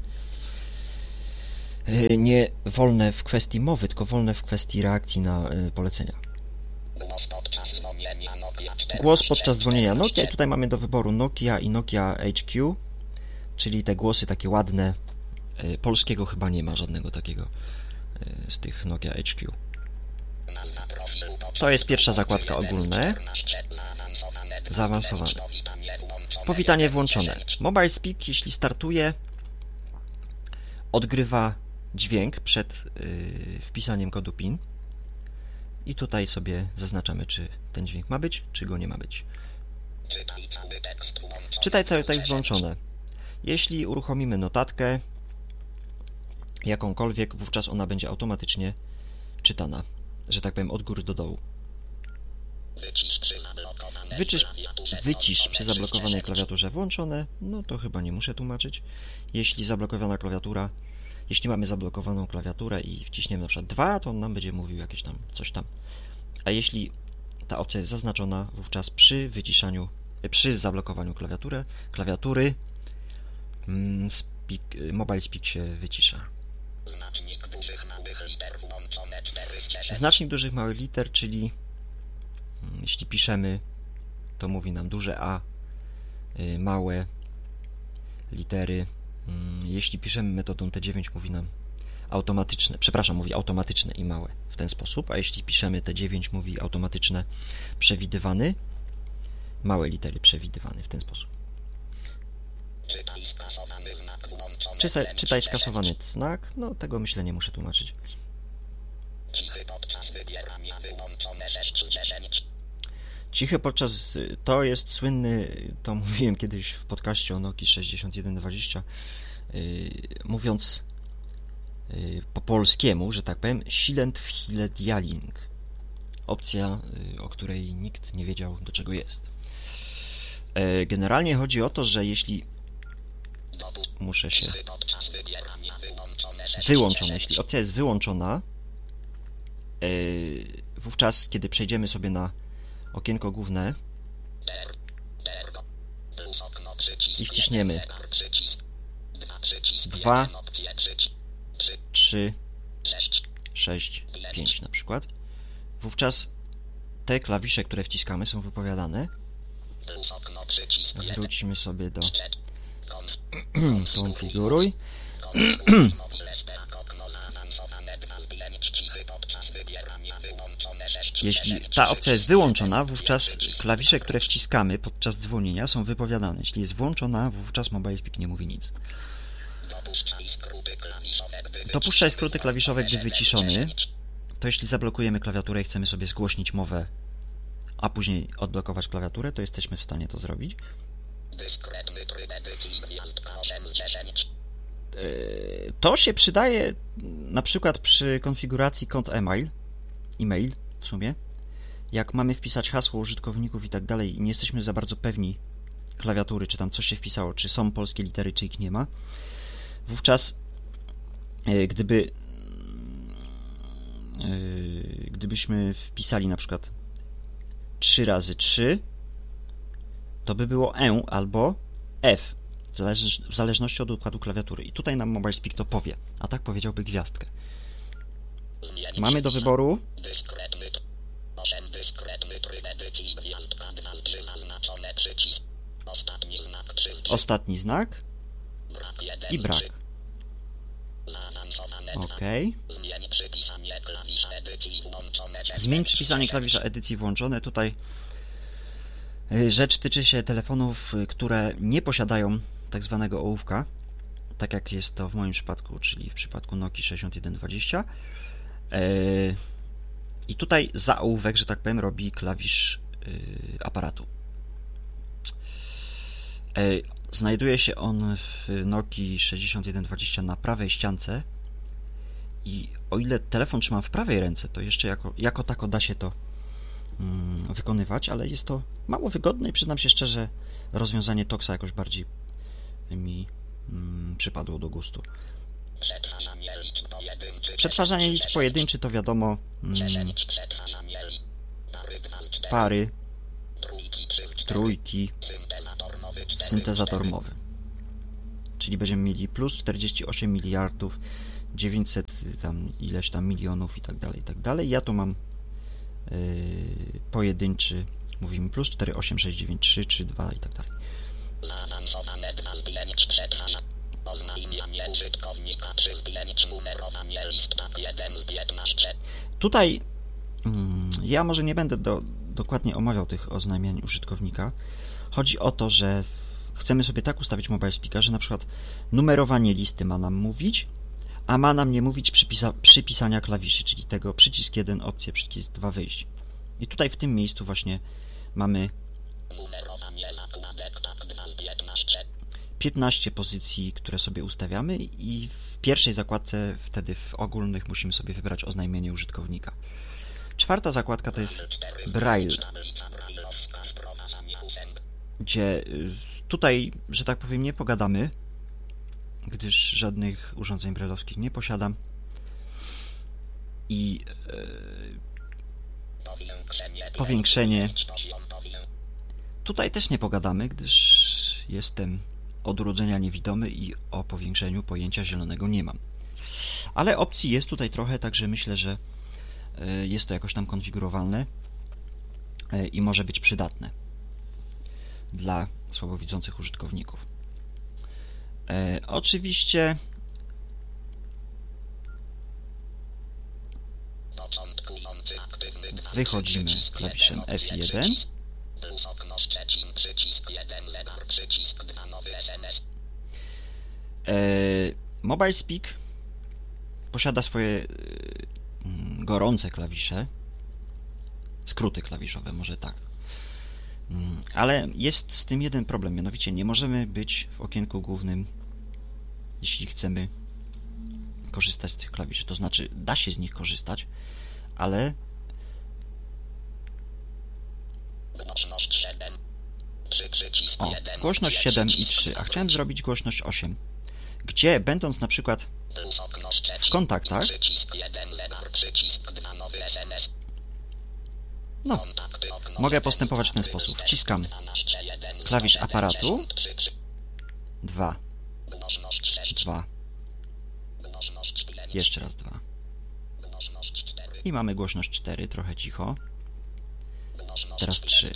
Nie wolne w kwestii mowy, tylko wolne w kwestii reakcji na polecenia. Głos podczas dzwonienia Nokia. I tutaj mamy do wyboru Nokia i Nokia H Q, czyli te głosy takie ładne. Polskiego chyba nie ma żadnego takiego z tych Nokia H Q. To jest pierwsza zakładka ogólne. Zaawansowane. Powitanie włączone. MobileSpeak, jeśli startuje, odgrywa dźwięk przed yy, wpisaniem kodu PIN i tutaj sobie zaznaczamy, czy ten dźwięk ma być, czy go nie ma być. Czytaj cały tekst włączone. Jeśli uruchomimy notatkę jakąkolwiek, wówczas ona będzie automatycznie czytana, że tak powiem, od góry do dołu. Wycisz, wycisz przy zablokowanej klawiaturze włączone, no to chyba nie muszę tłumaczyć. Jeśli zablokowana klawiatura, jeśli mamy zablokowaną klawiaturę i wciśniemy na przykład dwa, to on nam będzie mówił jakieś tam coś tam. A jeśli ta opcja jest zaznaczona, wówczas przy wyciszaniu, przy zablokowaniu klawiatury, klawiatury mm, speak, MobileSpeak się wycisza. Znacznik dużych małych liter włączone czterysta sześć. Znacznik dużych małych liter, czyli jeśli piszemy, to mówi nam duże A, małe litery. Jeśli piszemy metodą T dziewięć, mówi nam automatyczne, przepraszam, mówi automatyczne i małe w ten sposób, a jeśli piszemy T dziewięć, mówi automatyczne, przewidywany, małe litery przewidywany w ten sposób. Czytaj skasowany znak włączony. Czytaj, czytaj skasowany znak, no tego myślę nie muszę tłumaczyć. Cichy podczas wybierania wyłączone sześć z dziesięciu. Cichy podczas, to jest słynny, to mówiłem kiedyś w podcaście o Nokii sześćdziesiąt jeden dwadzieścia, yy, mówiąc yy, po polskiemu, że tak powiem, silent dialing. Opcja, yy, o której nikt nie wiedział, do czego jest. Yy, generalnie chodzi o to, że jeśli muszę się wyłączone, jeśli opcja jest wyłączona, yy, wówczas, kiedy przejdziemy sobie na okienko główne i wciśniemy dwa, trzy, sześć, pięć na przykład, wówczas te klawisze, które wciskamy, są wypowiadane. Wróćmy sobie do konfiguruj. Jeśli ta opcja jest wyłączona, wówczas klawisze, które wciskamy podczas dzwonienia, są wypowiadane. Jeśli jest włączona, wówczas MobileSpeak nie mówi nic. Dopuszczaj skróty klawiszowe, gdy wyciszony. To jeśli zablokujemy klawiaturę i chcemy sobie zgłośnić mowę, a później odblokować klawiaturę, to jesteśmy w stanie to zrobić. To się przydaje na przykład przy konfiguracji kont e-mail, e-mail w sumie. jak mamy wpisać hasło użytkowników i tak dalej i nie jesteśmy za bardzo pewni klawiatury, czy tam coś się wpisało, czy są polskie litery, czy ich nie ma, wówczas gdyby gdybyśmy wpisali na przykład trzy razy trzy, to by było E albo F, w zależności od układu klawiatury. I tutaj nam MobileSpeak to powie, a tak powiedziałby gwiazdkę. Mamy do wyboru ostatni znak i brak. OK. Zmień przypisanie klawisza edycji włączone. Tutaj rzecz tyczy się telefonów, które nie posiadają tak zwanego ołówka, tak jak jest to w moim przypadku, czyli w przypadku Nokii sześćdziesiąt jeden dwadzieścia. I tutaj za ołówek, że tak powiem, robi klawisz aparatu. Znajduje się on w Nokii sześćdziesiąt jeden dwadzieścia na prawej ściance i o ile telefon trzymam w prawej ręce, to jeszcze jako, jako tako da się to mm, wykonywać, ale jest to mało wygodne i przyznam się szczerze, rozwiązanie Toxa jakoś bardziej mi mm, przypadło do gustu. Przetwarzanie liczb pojedynczy to wiadomo mm, pary, trójki, syntezator mowy. Czyli będziemy mieli plus czterdzieści osiem miliardów, dziewięćset tam ileś tam milionów i tak dalej, i tak dalej. Ja tu mam yy, pojedynczy, mówimy plus cztery osiem sześć dziewięć trzy trzy dwa i tak dalej. Zaawansowane dwa zbilenik przetwarza. Oznajmianie użytkownika trzy zbilenik numerowanie listak jeden z piętnastu. Tutaj mm, ja może nie będę do, dokładnie omawiał tych oznajmiań użytkownika. Chodzi o to, że chcemy sobie tak ustawić MobileSpeaka, że na przykład numerowanie listy ma nam mówić, a ma nam nie mówić przypisa, przypisania klawiszy, czyli tego przycisk jeden opcję, przycisk dwa wyjść. I tutaj w tym miejscu właśnie mamy piętnaście pozycji, które sobie ustawiamy i w pierwszej zakładce, wtedy w ogólnych, musimy sobie wybrać oznajmienie użytkownika. Czwarta zakładka to jest Braille, gdzie tutaj, że tak powiem, nie pogadamy, gdyż żadnych urządzeń braille'owskich nie posiadam i e, powiększenie tutaj też nie pogadamy, gdyż jestem od urodzenia niewidomy i o powiększeniu pojęcia zielonego nie mam. Ale opcji jest tutaj trochę, także myślę, że jest to jakoś tam konfigurowalne i może być przydatne dla słabowidzących użytkowników. E, oczywiście wychodzimy klawiszem F jeden. E, MobileSpeak posiada swoje gorące klawisze, skróty klawiszowe, może tak. Ale jest z tym jeden problem, mianowicie nie możemy być w okienku głównym, jeśli chcemy korzystać z tych klawiszy. To znaczy, da się z nich korzystać, ale o, głośność siedem i trzy, a chciałem zrobić głośność osiem, gdzie będąc na przykład w kontaktach, no, mogę postępować w ten sposób. Wciskam klawisz aparatu, dwa, dwa, jeszcze raz dwa i mamy głośność cztery, trochę cicho, teraz trzy,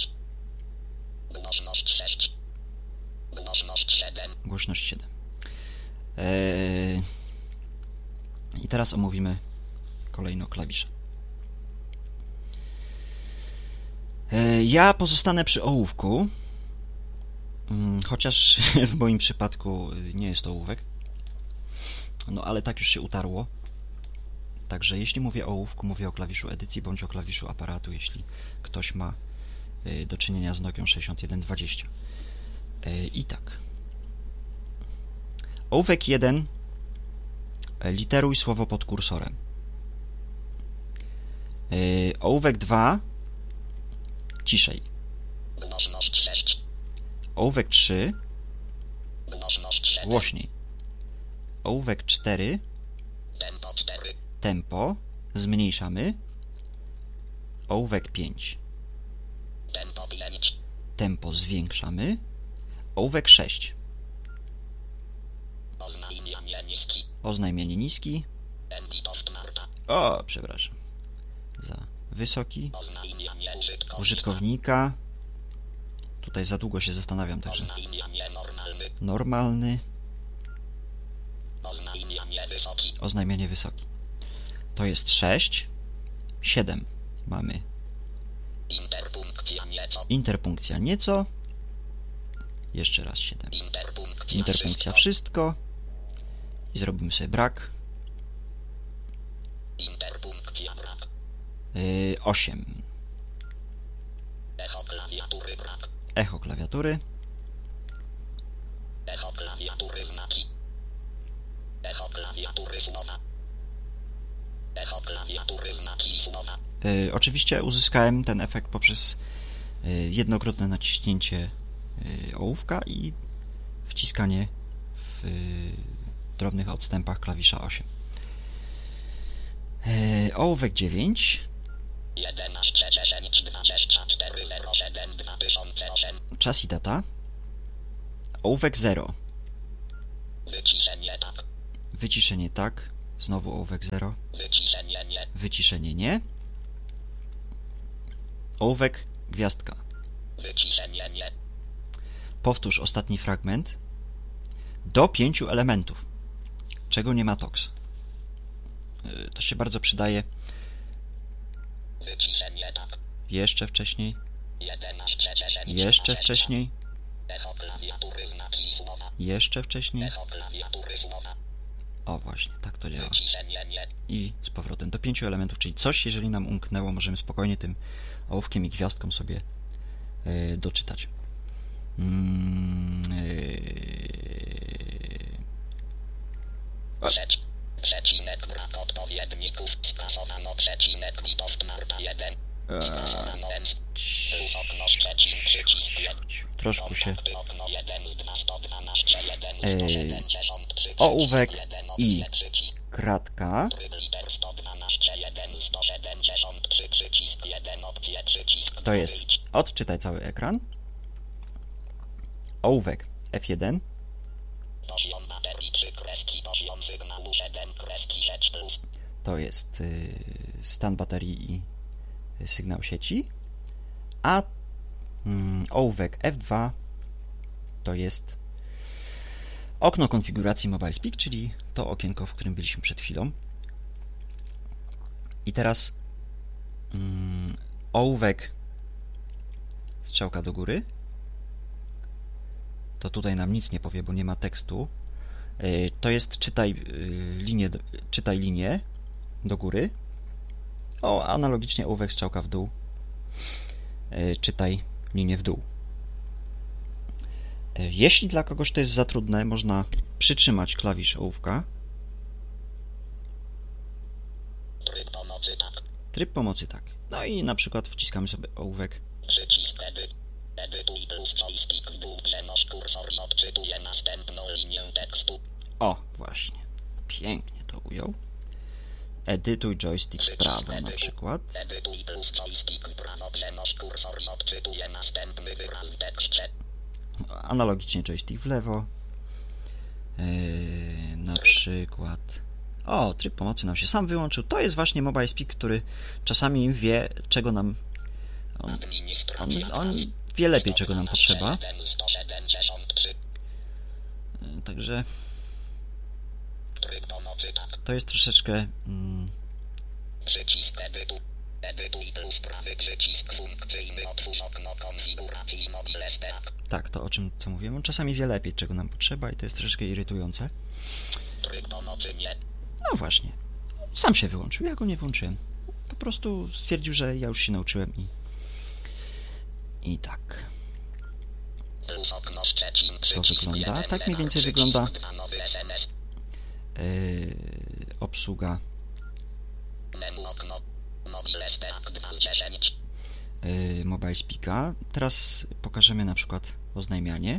głośność siedem. Eee, I teraz omówimy kolejno klawisze. Eee, ja pozostanę przy ołówku, chociaż w moim przypadku nie jest to ołówek, no ale tak już się utarło. Także jeśli mówię o ołówku, mówię o klawiszu edycji bądź o klawiszu aparatu, jeśli ktoś ma do czynienia z Nokią sześćdziesiąt jeden dwadzieścia. I tak. Ołówek jeden. Literuj słowo pod kursorem. Ołówek dwa. ciszej. Głośność sześć. Ołówek trzy, Głośność siedem. głośniej. Ołówek cztery, Tempo cztery. tempo, zmniejszamy. Ołówek pięć, Tempo pięć. tempo zwiększamy. Ołówek sześć, Oznajmianie niski. oznajmienie niski. Embitoft Marta. O, przepraszam. Za wysoki. Oznajmianie użytkownika. Użytkownika. Tutaj za długo się zastanawiam, także Oznajmianie normalny. normalny. Oznajmianie wysoki. Oznajmienie wysoki. To jest sześć. siedem mamy. Interpunkcja nieco. Interpunkcja nieco. Jeszcze raz siedem. Interpunkcja, Interpunkcja wszystko. I zrobimy sobie brak. Interpunkcja brak. Yy, osiem. Echo klawiatury brak. Echo klawiatury. Echo klawiatury znaki. Echo klawiatury słowa. Echo klawiatury znaki i słowa. Yy, oczywiście uzyskałem ten efekt poprzez yy, jednokrotne naciśnięcie yy, ołówka i wciskanie w yy, drobnych odstępach klawisza osiem. Yy, ołówek dziewięć. jedenaście dziesięć dwadzieścia cztery zero siedem dwa tysiące osiem. Czas i data. Ołówek zero. Wyciszenie tak. Wyciszenie tak. Znowu ołówek zero. Wyciszenie nie. Wyciszenie nie. Ołówek gwiazdka. Wyciszenie nie. Powtórz ostatni fragment do pięciu elementów, czego nie ma toks. Yy, To się bardzo przydaje. Wyciszenie tak. Jeszcze wcześniej. jedenaście dziesięć Jeszcze dwadzieścia. wcześniej. Echo klawiatury znaki i słowa. Jeszcze wcześniej. Echo klawiatury słowa. O właśnie, tak to działa. Wyciszenie nie. I z powrotem do pięciu elementów, czyli coś, jeżeli nam umknęło, możemy spokojnie tym ołówkiem i gwiazdką sobie yy, doczytać. Mm, yy, Przeci- Przecinek brak odpowiedników. Skasowano przecinek Witoft Marta jeden. Skasowano ens. Plus okno przecin przycisk jeden. troszkę się Kontakty okno jeden z dwa sto dwanaście jeden Ej, sto siedemdziesiąt trzy ołówek jeden i opcje przycisk. kratka. Tryb liter sto dwanaście jeden sto siedemdziesiąt trzy przycisk jeden opcje przycisk. To jest wyjść. odczytaj cały ekran. Ołówek F jeden. Poziom baterii trzy kreski poziom sygnału siedem kreski sieć plus. To jest y, stan baterii i y, sygnał sieci. A mm, ołówek F dwa to jest okno konfiguracji Mobile Speak, czyli to okienko, w którym byliśmy przed chwilą. I teraz mm, ołówek strzałka do góry. To tutaj nam nic nie powie, bo nie ma tekstu. Y, to jest czytaj y, linię, do- czytaj linię do góry. O, analogicznie ołówek strzałka w dół. Y, czytaj linię w dół. Y, Jeśli dla kogoś to jest za trudne, można przytrzymać klawisz ołówka. Tryb pomocy tak. Tryb pomocy tak. No i na przykład wciskamy sobie ołówek. Przycisk edyt. Edytuj plus joystick w dół. Przenoś kursor i odczytuje następną linię tekstu. O, właśnie. Pięknie to ujął. Edytuj joystick w prawo na przykład. Edytuj plus joystick w prawo. Przenoś kursor i odczytuje następny wyraz w tekście. Analogicznie joystick w lewo. Yy, na przykład. O, tryb pomocy nam się sam wyłączył. To jest właśnie Mobile Speak, który czasami wie, czego nam. On, on, Administracja on prac. wie lepiej, czego nam potrzeba. sto siedemdziesiąt trzy. Yy, Także Tryb pomocy tak. to jest troszeczkę. Mm, Przycisk edytu. Edytuj plus prawy przycisk funkcyjny. Otwórz okno konfiguracji Mobile Speak. tak, to o czym co mówiłem. On czasami wie lepiej, czego nam potrzeba, i to jest troszeczkę irytujące. Tryb pomocy nie. No właśnie. Sam się wyłączył, ja go nie włączyłem. Po prostu stwierdził, że ja już się nauczyłem i. I tak. Plus okno Szczecin. Przycisk wygląda. jeden, Tak mniej zegar, więcej przycisk wygląda. dwa, nowy S M S. Yy, obsługa Menu okno. Mobile Speak dwa z dziesięć. yy, Mobile Speaka. Teraz pokażemy na przykład oznajmianie.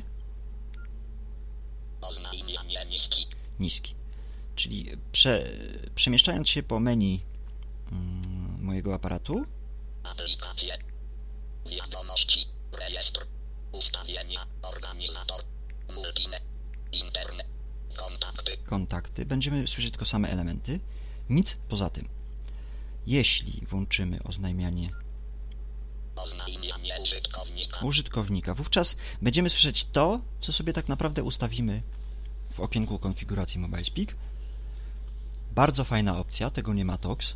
Oznajmianie niski. Niski. Czyli prze, przemieszczając się po menu mm, mojego aparatu. Aplikacje. Wiadomości. Rejestr. Ustawienia. Organizator. Multime. Internet. Kontakty. Kontakty. Będziemy słyszeć tylko same elementy. Nic poza tym. Jeśli włączymy oznajmianie Oznajmianie użytkownika. użytkownika, wówczas będziemy słyszeć to, co sobie tak naprawdę ustawimy w okienku konfiguracji Mobile Speak. Bardzo fajna opcja, tego nie ma Tox.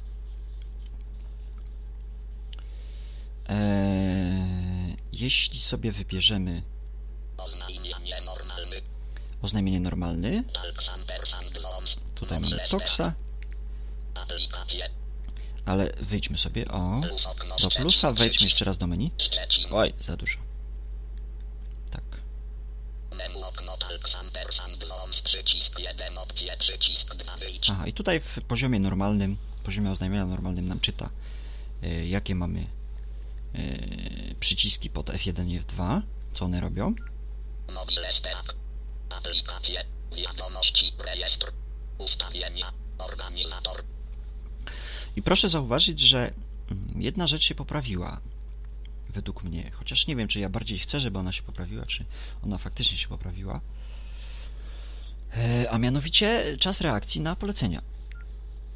Eee, jeśli sobie wybierzemy Oznajmianie normalny. oznajmienie normalny, tutaj mamy Toxa, Aplikacje. ale wyjdźmy sobie o do plusa, wejdźmy jeszcze raz do menu. Oj, za dużo. Tak. Menu okno przycisk jeden, opcje, przycisk dwa, wyjdź. Aha, i tutaj w poziomie normalnym, poziomie oznajmienia normalnym nam czyta, y, jakie mamy y, przyciski pod F jeden i F dwa, co one robią. Mobile Speak. Aplikacje. Wiadomości. Rejestr. Ustawienia. Organizator. I proszę zauważyć, że jedna rzecz się poprawiła według mnie, chociaż nie wiem, czy ja bardziej chcę, żeby ona się poprawiła, czy ona faktycznie się poprawiła, e, a mianowicie czas reakcji na polecenia.